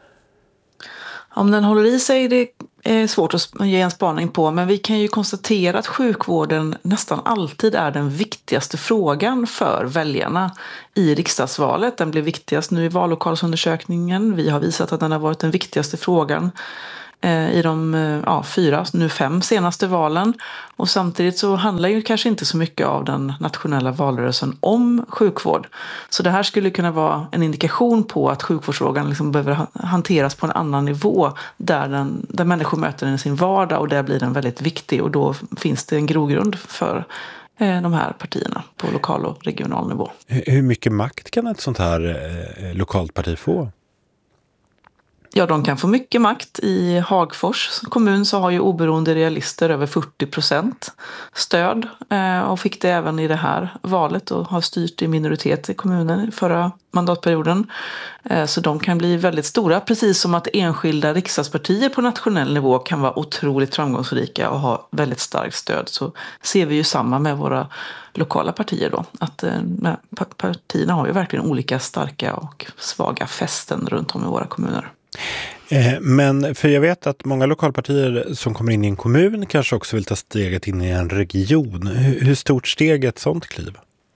Om den håller i sig, det är svårt att ge en spaning på, men vi kan ju konstatera att sjukvården nästan alltid är den viktigaste frågan för väljarna i riksdagsvalet. Den blir viktigast nu i vallokalsundersökningen. Vi har visat att den har varit den viktigaste frågan i de 4, nu 5 senaste valen. Och samtidigt så handlar ju kanske inte så mycket av den nationella valrörelsen om sjukvård. Så det här skulle kunna vara en indikation på att sjukvårdsfrågan liksom behöver hanteras på en annan nivå där människor möter den i sin vardag, och där blir den väldigt viktig, och då finns det en grogrund för de här partierna på lokal och regional nivå. Hur mycket makt kan ett sånt här lokalt parti få? Ja, de kan få mycket makt. I Hagfors kommun så har ju oberoende realister över 40% stöd, och fick det även i det här valet och har styrt i minoritet i kommunen förra mandatperioden. Så de kan bli väldigt stora, precis som att enskilda riksdagspartier på nationell nivå kan vara otroligt framgångsrika och ha väldigt starkt stöd. Så ser vi ju samma med våra lokala partier då, att partierna har ju verkligen olika starka och svaga fästen runt om i våra kommuner. Men för jag vet att många lokalpartier som kommer in i en kommun kanske också vill ta steget in i en region. Hur stort steg är ett sånt kliv?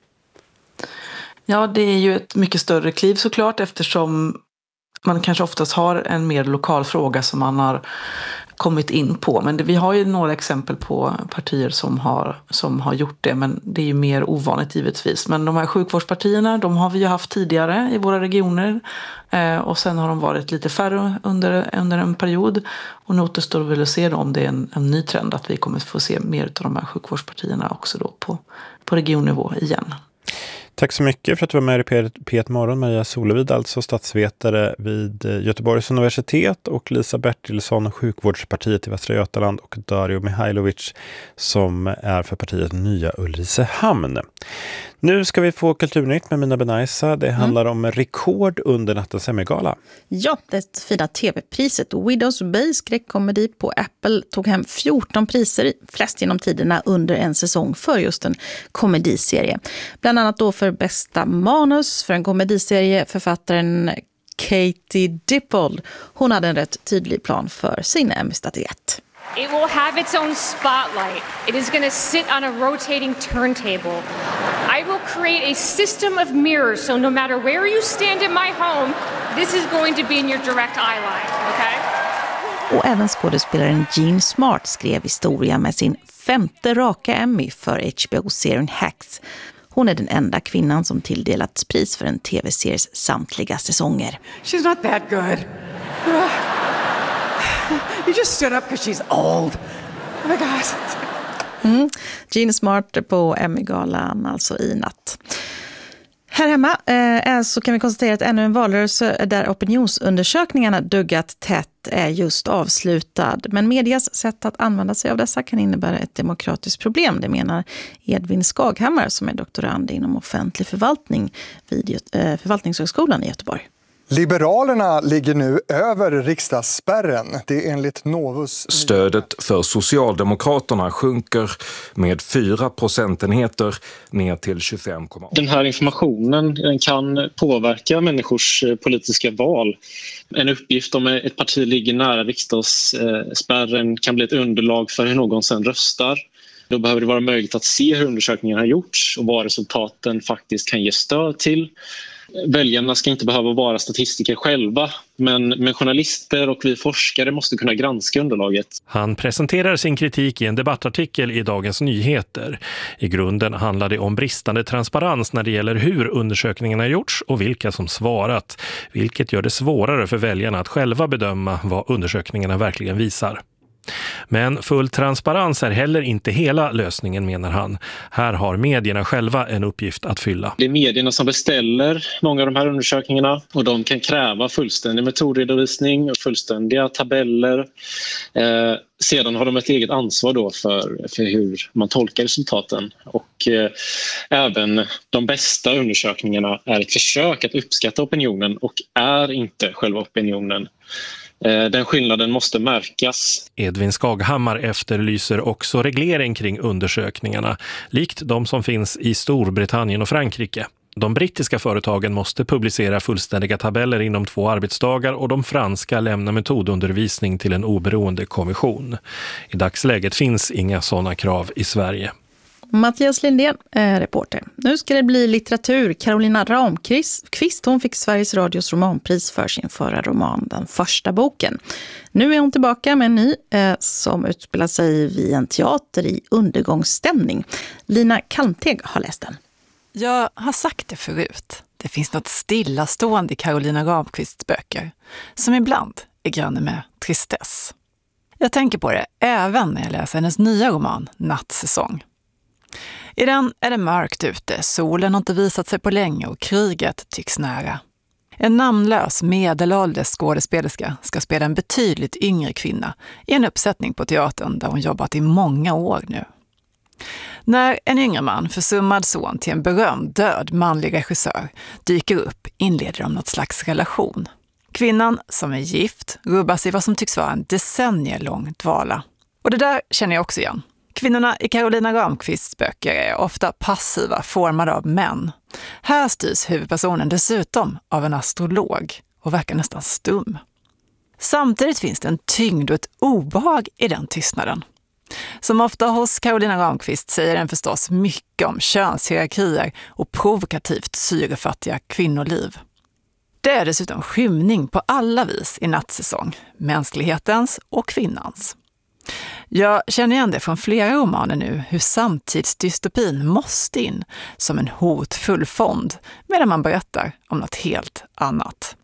Ja, det är ju ett mycket större kliv såklart, eftersom man kanske oftast har en mer lokal fråga som man har kommit in på. Men vi har ju några exempel på partier som har gjort det, men det är ju mer ovanligt givetvis. Men de här sjukvårdspartierna, de har vi ju haft tidigare i våra regioner, och sen har de varit lite färre under en period, och nu återstår väl att se då om det är en ny trend att vi kommer få se mer av de här sjukvårdspartierna också då på regionnivå igen. Tack så mycket för att du var med i P1 Morgon, Maria Solevid, alltså statsvetare vid Göteborgs universitet, och Lisa Bertilsson, sjukvårdspartiet i Västra Götaland, och Dario Mihailovic som är för partiet Nya Ulricehamn. Nu ska vi få Kulturnytt med Mina Benaisa. Det handlar om rekord under nattens Emmy-gala. Ja, det fina tv-priset Widows Bay, skräckkomedi på Apple, tog hem 14 priser, flest genom tiderna under en säsong för just en komediserie. Bland annat då för bästa manus för en komediserie, författaren Katie Dippold. Hon hade en rätt tydlig plan för sin Emmy-statyett. It will have its own spotlight. It is going to sit on a rotating turntable. I will create a system of mirrors, so no matter where you stand in my home, this is going to be in your direct eye line, okay? Och även skådespelaren Jean Smart skrev historia med sin 5:e raka Emmy för HBO-serien Hacks. Hon är den enda kvinnan som tilldelats pris för en tv-series samtliga säsonger. She's not that good. You just stood up because she's old. Oh my gosh. Jean Smart på Emmy-galan alltså i natt. Här hemma så kan vi konstatera att ännu en valrörelse där opinionsundersökningarna duggat tätt är just avslutad. Men medias sätt att använda sig av dessa kan innebära ett demokratiskt problem. Det menar Edvin Skaghammar som är doktorand inom offentlig förvaltning vid Förvaltningshögskolan i Göteborg. Liberalerna ligger nu över riksdagsspärren. Det är enligt Novus. Stödet för Socialdemokraterna sjunker med 4 procentenheter ner till 25,8. Den här informationen kan påverka människors politiska val. En uppgift om ett parti ligger nära riksdagsspärren kan bli ett underlag för hur någon sen röstar. Då behöver det vara möjligt att se hur undersökningen har gjorts och vad resultaten faktiskt kan ge stöd till. Väljarna ska inte behöva vara statistiker själva, men journalister och vi forskare måste kunna granska underlaget. Han presenterar sin kritik i en debattartikel i Dagens Nyheter. I grunden handlar det om bristande transparens när det gäller hur undersökningarna har gjorts och vilka som svarat, vilket gör det svårare för väljarna att själva bedöma vad undersökningarna verkligen visar. Men full transparens är heller inte hela lösningen, menar han. Här har medierna själva en uppgift att fylla. Det är medierna som beställer många av de här undersökningarna och de kan kräva fullständig metodredovisning och fullständiga tabeller. Sedan har de ett eget ansvar då för hur man tolkar resultaten. Och även de bästa undersökningarna är ett försök att uppskatta opinionen och är inte själva opinionen. Den skillnaden måste märkas. Edvin Skaghammar efterlyser också reglering kring undersökningarna, likt de som finns i Storbritannien och Frankrike. De brittiska företagen måste publicera fullständiga tabeller inom 2 arbetsdagar och de franska lämnar metodundervisning till en oberoende kommission. I dagsläget finns inga sådana krav i Sverige. Mattias Lindén är reporter. Nu ska det bli litteratur. Carolina Ramqvist, hon fick Sveriges Radios romanpris för sin förra roman, den första boken. Nu är hon tillbaka med en ny som utspelar sig vid en teater i undergångsstämning. Lina Kalmteg har läst den. Jag har sagt det förut. Det finns något stillastående i Carolina Ramqvists böcker som ibland är granne med tristess. Jag tänker på det även när jag läser hennes nya roman Nattsäsong. I den är det mörkt ute, solen har inte visat sig på länge och kriget tycks nära. En namnlös medelålders skådespelerska ska spela en betydligt yngre kvinna i en uppsättning på teatern där hon jobbat i många år nu. När en yngre man, försummad son till en berömd död manlig regissör, dyker upp inleder de något slags relation. Kvinnan, som är gift, rubbas i vad som tycks vara en decennielång dvala. Och det där känner jag också igen. Kvinnorna i Carolina Ramqvists böcker är ofta passiva, formade av män. Här styrs huvudpersonen dessutom av en astrolog och verkar nästan stum. Samtidigt finns det en tyngd och ett obehag i den tystnaden. Som ofta hos Carolina Ramqvist säger den förstås mycket om könshierarkier och provokativt syrefattiga kvinnoliv. Det är dessutom skymning på alla vis i Nattsäsong, mänsklighetens och kvinnans. Jag känner igen det från flera romaner nu hur samtidsdystopin måste in som en hotfull fond medan man berättar om något helt annat.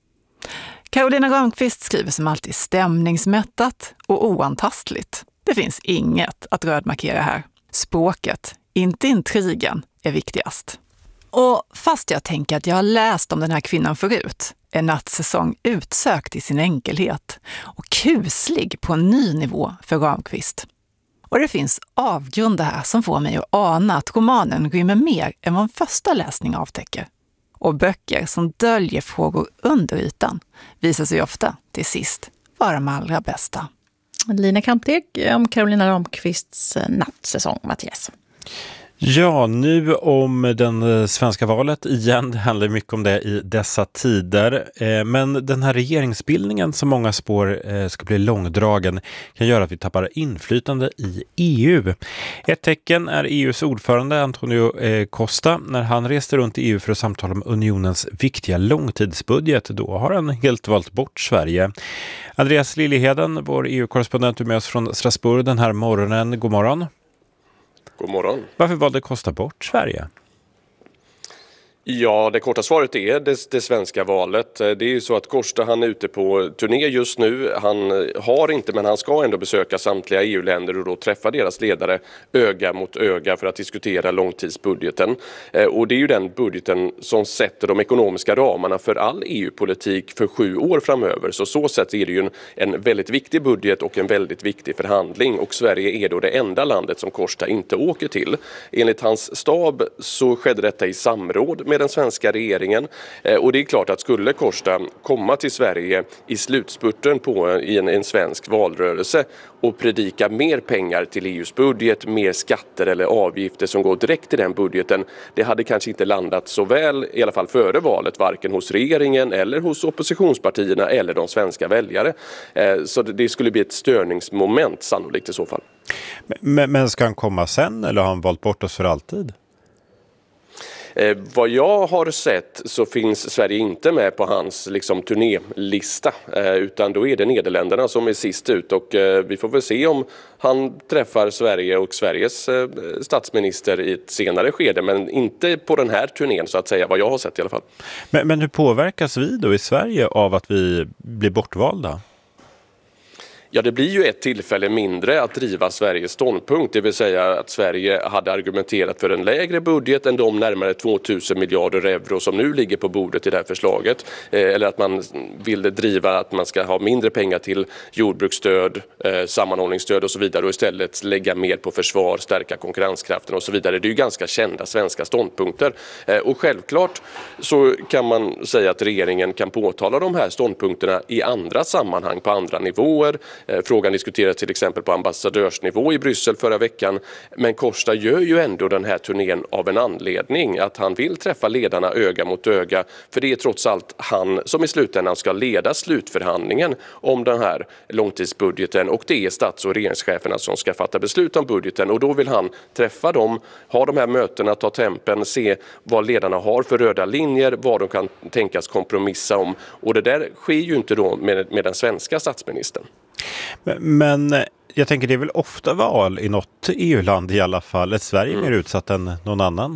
Carolina Ramqvist skriver som alltid stämningsmättat och oantastligt. Det finns inget att rödmarkera här. Språket, inte intrigen, är viktigast. Och fast jag tänker att jag har läst om den här kvinnan förut är Nattsäsong utsökt i sin enkelhet och kuslig på en ny nivå för Ramqvist. Och det finns avgrunder här som får mig att ana att romanen rymmer mer än vad en första läsning avtäcker. Och böcker som döljer frågor under ytan visar sig ofta till sist vara de allra bästa. Lina Kalmteg om Carolina Ramqvists Nattsäsong, Mattias. Ja, nu om den svenska valet igen. Det handlar mycket om det i dessa tider. Men den här regeringsbildningen som många spår ska bli långdragen kan göra att vi tappar inflytande i EU. Ett tecken är EUs ordförande Antonio Costa. När han reste runt i EU för att samtala om unionens viktiga långtidsbudget, då har han helt valt bort Sverige. Andreas Liljeheden, vår EU-korrespondent, är med oss från Strasbourg den här morgonen. God morgon. God morgon. Varför valde Costa bort Sverige? Ja, det korta svaret är det svenska valet. Det är ju så att Costa, han är ute på turné just nu. Han har inte, men han ska ändå besöka samtliga EU-länder och då träffa deras ledare öga mot öga för att diskutera långtidsbudgeten. Och det är ju den budgeten som sätter de ekonomiska ramarna för all EU-politik för 7 år framöver. Så sätt är det ju en väldigt viktig budget och en väldigt viktig förhandling. Och Sverige är då det enda landet som Costa inte åker till. Enligt hans stab så skedde detta i samråd med den svenska regeringen. Och det är klart att skulle Costa komma till Sverige i slutspurten i en svensk valrörelse och predika mer pengar till EUs budget, mer skatter eller avgifter som går direkt till den budgeten, det hade kanske inte landat så väl, i alla fall före valet, varken hos regeringen eller hos oppositionspartierna eller de svenska väljare. Så det skulle bli ett störningsmoment sannolikt i så fall. Men ska han komma sen eller har han valt bort oss för alltid? Vad jag har sett så finns Sverige inte med på hans turnélista, utan då är det Nederländerna som är sist ut, och vi får väl se om han träffar Sverige och Sveriges statsminister i ett senare skede, men inte på den här turnén så att säga, vad jag har sett i alla fall. Men hur påverkas vi då i Sverige av att vi blir bortvalda? Ja, det blir ju ett tillfälle mindre att driva Sveriges ståndpunkt, det vill säga att Sverige hade argumenterat för en lägre budget än de närmare 2000 miljarder euro som nu ligger på bordet i det här förslaget. Eller att man vill driva att man ska ha mindre pengar till jordbruksstöd, sammanhållningsstöd och så vidare och istället lägga mer på försvar, stärka konkurrenskraften och så vidare. Det är ju ganska kända svenska ståndpunkter. Och självklart så kan man säga att regeringen kan påtala de här ståndpunkterna i andra sammanhang, på andra nivåer. Frågan diskuterades till exempel på ambassadörsnivå i Bryssel förra veckan, men Costa gör ju ändå den här turnén av en anledning, att han vill träffa ledarna öga mot öga, för det är trots allt han som i slutändan ska leda slutförhandlingen om den här långtidsbudgeten, och det är stats- och regeringscheferna som ska fatta beslut om budgeten, och då vill han träffa dem, ha de här mötena, ta tempen, se vad ledarna har för röda linjer, vad de kan tänkas kompromissa om, och det där sker ju inte då med den svenska statsministern. Men jag tänker det är väl ofta val i något EU-land i alla fall. Är Sverige mer utsatt än någon annan?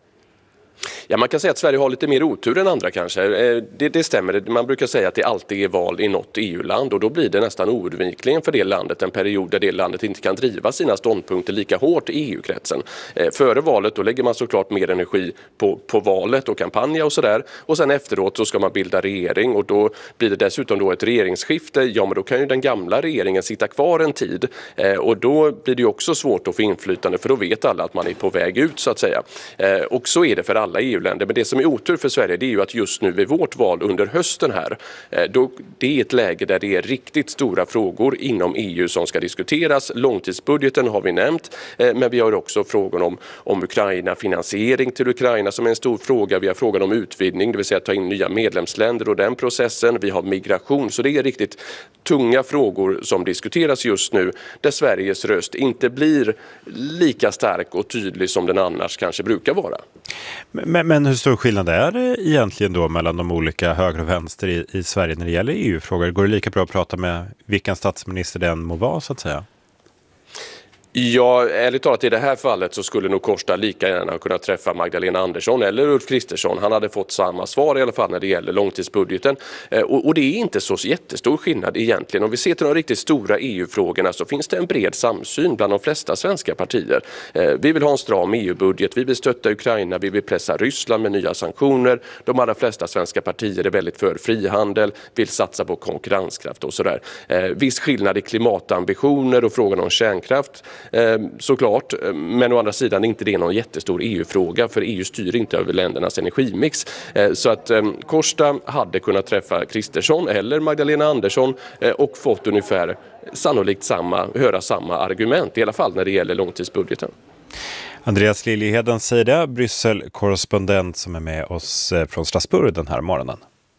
Ja, man kan säga att Sverige har lite mer otur än andra kanske. Det stämmer. Man brukar säga att det alltid är val i något EU-land, och då blir det nästan oundvikligen för det landet en period där det landet inte kan driva sina ståndpunkter lika hårt i EU-kretsen. Före valet då lägger man såklart mer energi på valet och kampanja och sådär. Och sen efteråt så ska man bilda regering, och då blir det dessutom då ett regeringsskifte. Ja, men då kan ju den gamla regeringen sitta kvar en tid, och då blir det ju också svårt att få inflytande, för då vet alla att man är på väg ut så att säga. Och så är det för alla EU-länder. Men det som är otur för Sverige, det är ju att just nu vid vårt val under hösten här, det är ett läge där det är riktigt stora frågor inom EU som ska diskuteras. Långtidsbudgeten har vi nämnt, men vi har också frågan om Ukraina, finansiering till Ukraina som är en stor fråga. Vi har frågan om utvidgning, det vill säga ta in nya medlemsländer och den processen. Vi har migration, så det är riktigt tunga frågor som diskuteras just nu, där Sveriges röst inte blir lika stark och tydlig som den annars kanske brukar vara. Men hur stor skillnad är det egentligen då mellan de olika höger och vänster i Sverige när det gäller EU-frågor? Går det lika bra att prata med vilken statsminister den må vara så att säga? Ja, ärligt talat i det här fallet så skulle nog Costa lika gärna kunna träffa Magdalena Andersson eller Ulf Kristersson. Han hade fått samma svar i alla fall när det gäller långtidsbudgeten. Och det är inte så jättestor skillnad egentligen. Om vi ser till de riktigt stora EU-frågorna så finns det en bred samsyn bland de flesta svenska partier. Vi vill ha en stram EU-budget, vi vill stötta Ukraina, vi vill pressa Ryssland med nya sanktioner. De allra flesta svenska partier är väldigt för frihandel, vill satsa på konkurrenskraft och sådär. Viss skillnad i klimatambitioner och frågan om kärnkraft. Såklart, men å andra sidan är inte det någon jättestor EU-fråga, för EU styr inte över ländernas energimix. Så att Costa hade kunnat träffa Kristersson eller Magdalena Andersson och fått ungefär sannolikt höra samma argument, i alla fall när det gäller långtidsbudgeten. Andreas Liljeheden säger det, Bryssel-korrespondent som är med oss från Strasbourg den här morgonen.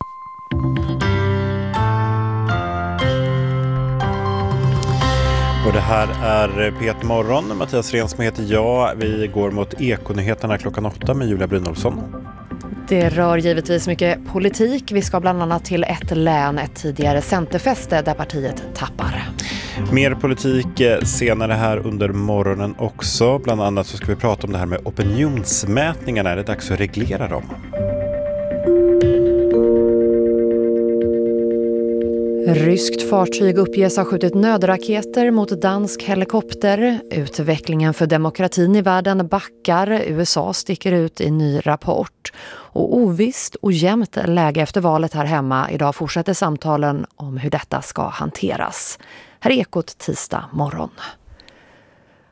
Och det här är Peter Morgon. Mattias Rensmo heter jag. Vi går mot Ekonyheterna klockan 8 med Julia Brynolfsson. Det rör givetvis mycket politik. Vi ska bland annat till ett län, ett tidigare centerfäste där partiet tappar. Mer politik senare här under morgonen också. Bland annat så ska vi prata om det här med opinionsmätningarna. Är det dags att reglera dem? Ryskt fartyg uppges ha skjutit nödraketer mot dansk helikopter. Utvecklingen för demokratin i världen backar. USA sticker ut i ny rapport. Och ovisst och jämnt läge efter valet här hemma. Idag fortsätter samtalen om hur detta ska hanteras. Här är Ekot tisdag morgon.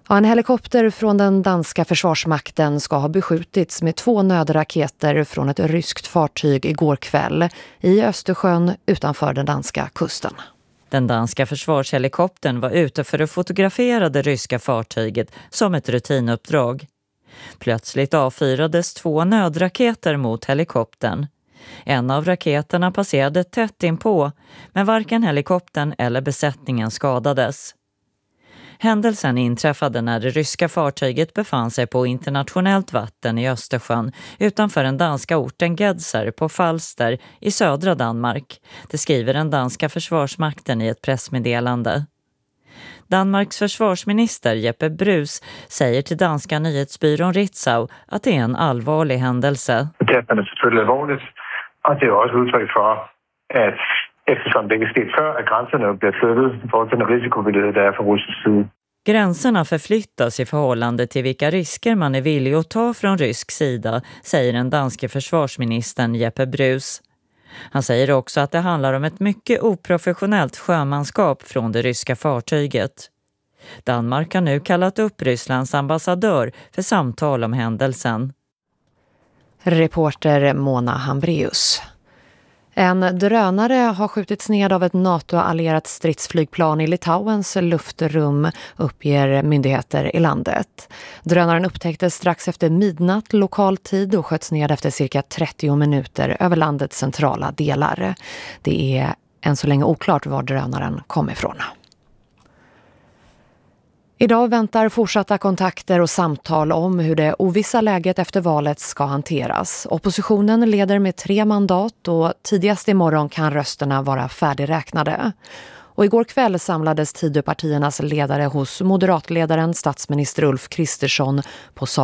Ja, en helikopter från den danska försvarsmakten ska ha beskjutits med 2 nödraketer från ett ryskt fartyg igår kväll i Östersjön utanför den danska kusten. Den danska försvarshelikoptern var ute för att fotografera det ryska fartyget som ett rutinuppdrag. Plötsligt avfyrades 2 nödraketer mot helikoptern. En av raketerna passerade tätt inpå, men varken helikoptern eller besättningen skadades. Händelsen inträffade när det ryska fartyget befann sig på internationellt vatten i Östersjön utanför den danska orten Gedser på Falster i södra Danmark. Det skriver den danska försvarsmakten i ett pressmeddelande. Danmarks försvarsminister Jeppe Bruus säger till danska nyhetsbyrån Ritzau att det är en allvarlig händelse. Det är selvfølgelig allvarligt, och det är också uttryck för att eftersom det inte skett før, att gränserna blir flyttet i forhold till den risikovillighed, der er fra russisk side. Gränserna förflyttas i förhållande till vilka risker man är villig att ta från rysk sida, säger den danske försvarsministern Jeppe Bruus. Han säger också att det handlar om ett mycket oprofessionellt sjömanskap från det ryska fartyget. Danmark har nu kallat upp Rysslands ambassadör för samtal om händelsen. Reporter Mona Hambreus. En drönare har skjutits ned av ett NATO-allierat stridsflygplan i Litauens luftrum, uppger myndigheter i landet. Drönaren upptäcktes strax efter midnatt lokal tid och sköts ned efter cirka 30 minuter över landets centrala delar. Det är än så länge oklart var drönaren kom ifrån. Idag väntar fortsatta kontakter och samtal om hur det ovissa läget efter valet ska hanteras. Oppositionen leder med 3 mandat och tidigast imorgon kan rösterna vara färdigräknade. Och igår kväll samlades Tidöpartiernas ledare hos moderatledaren statsminister Ulf Kristersson på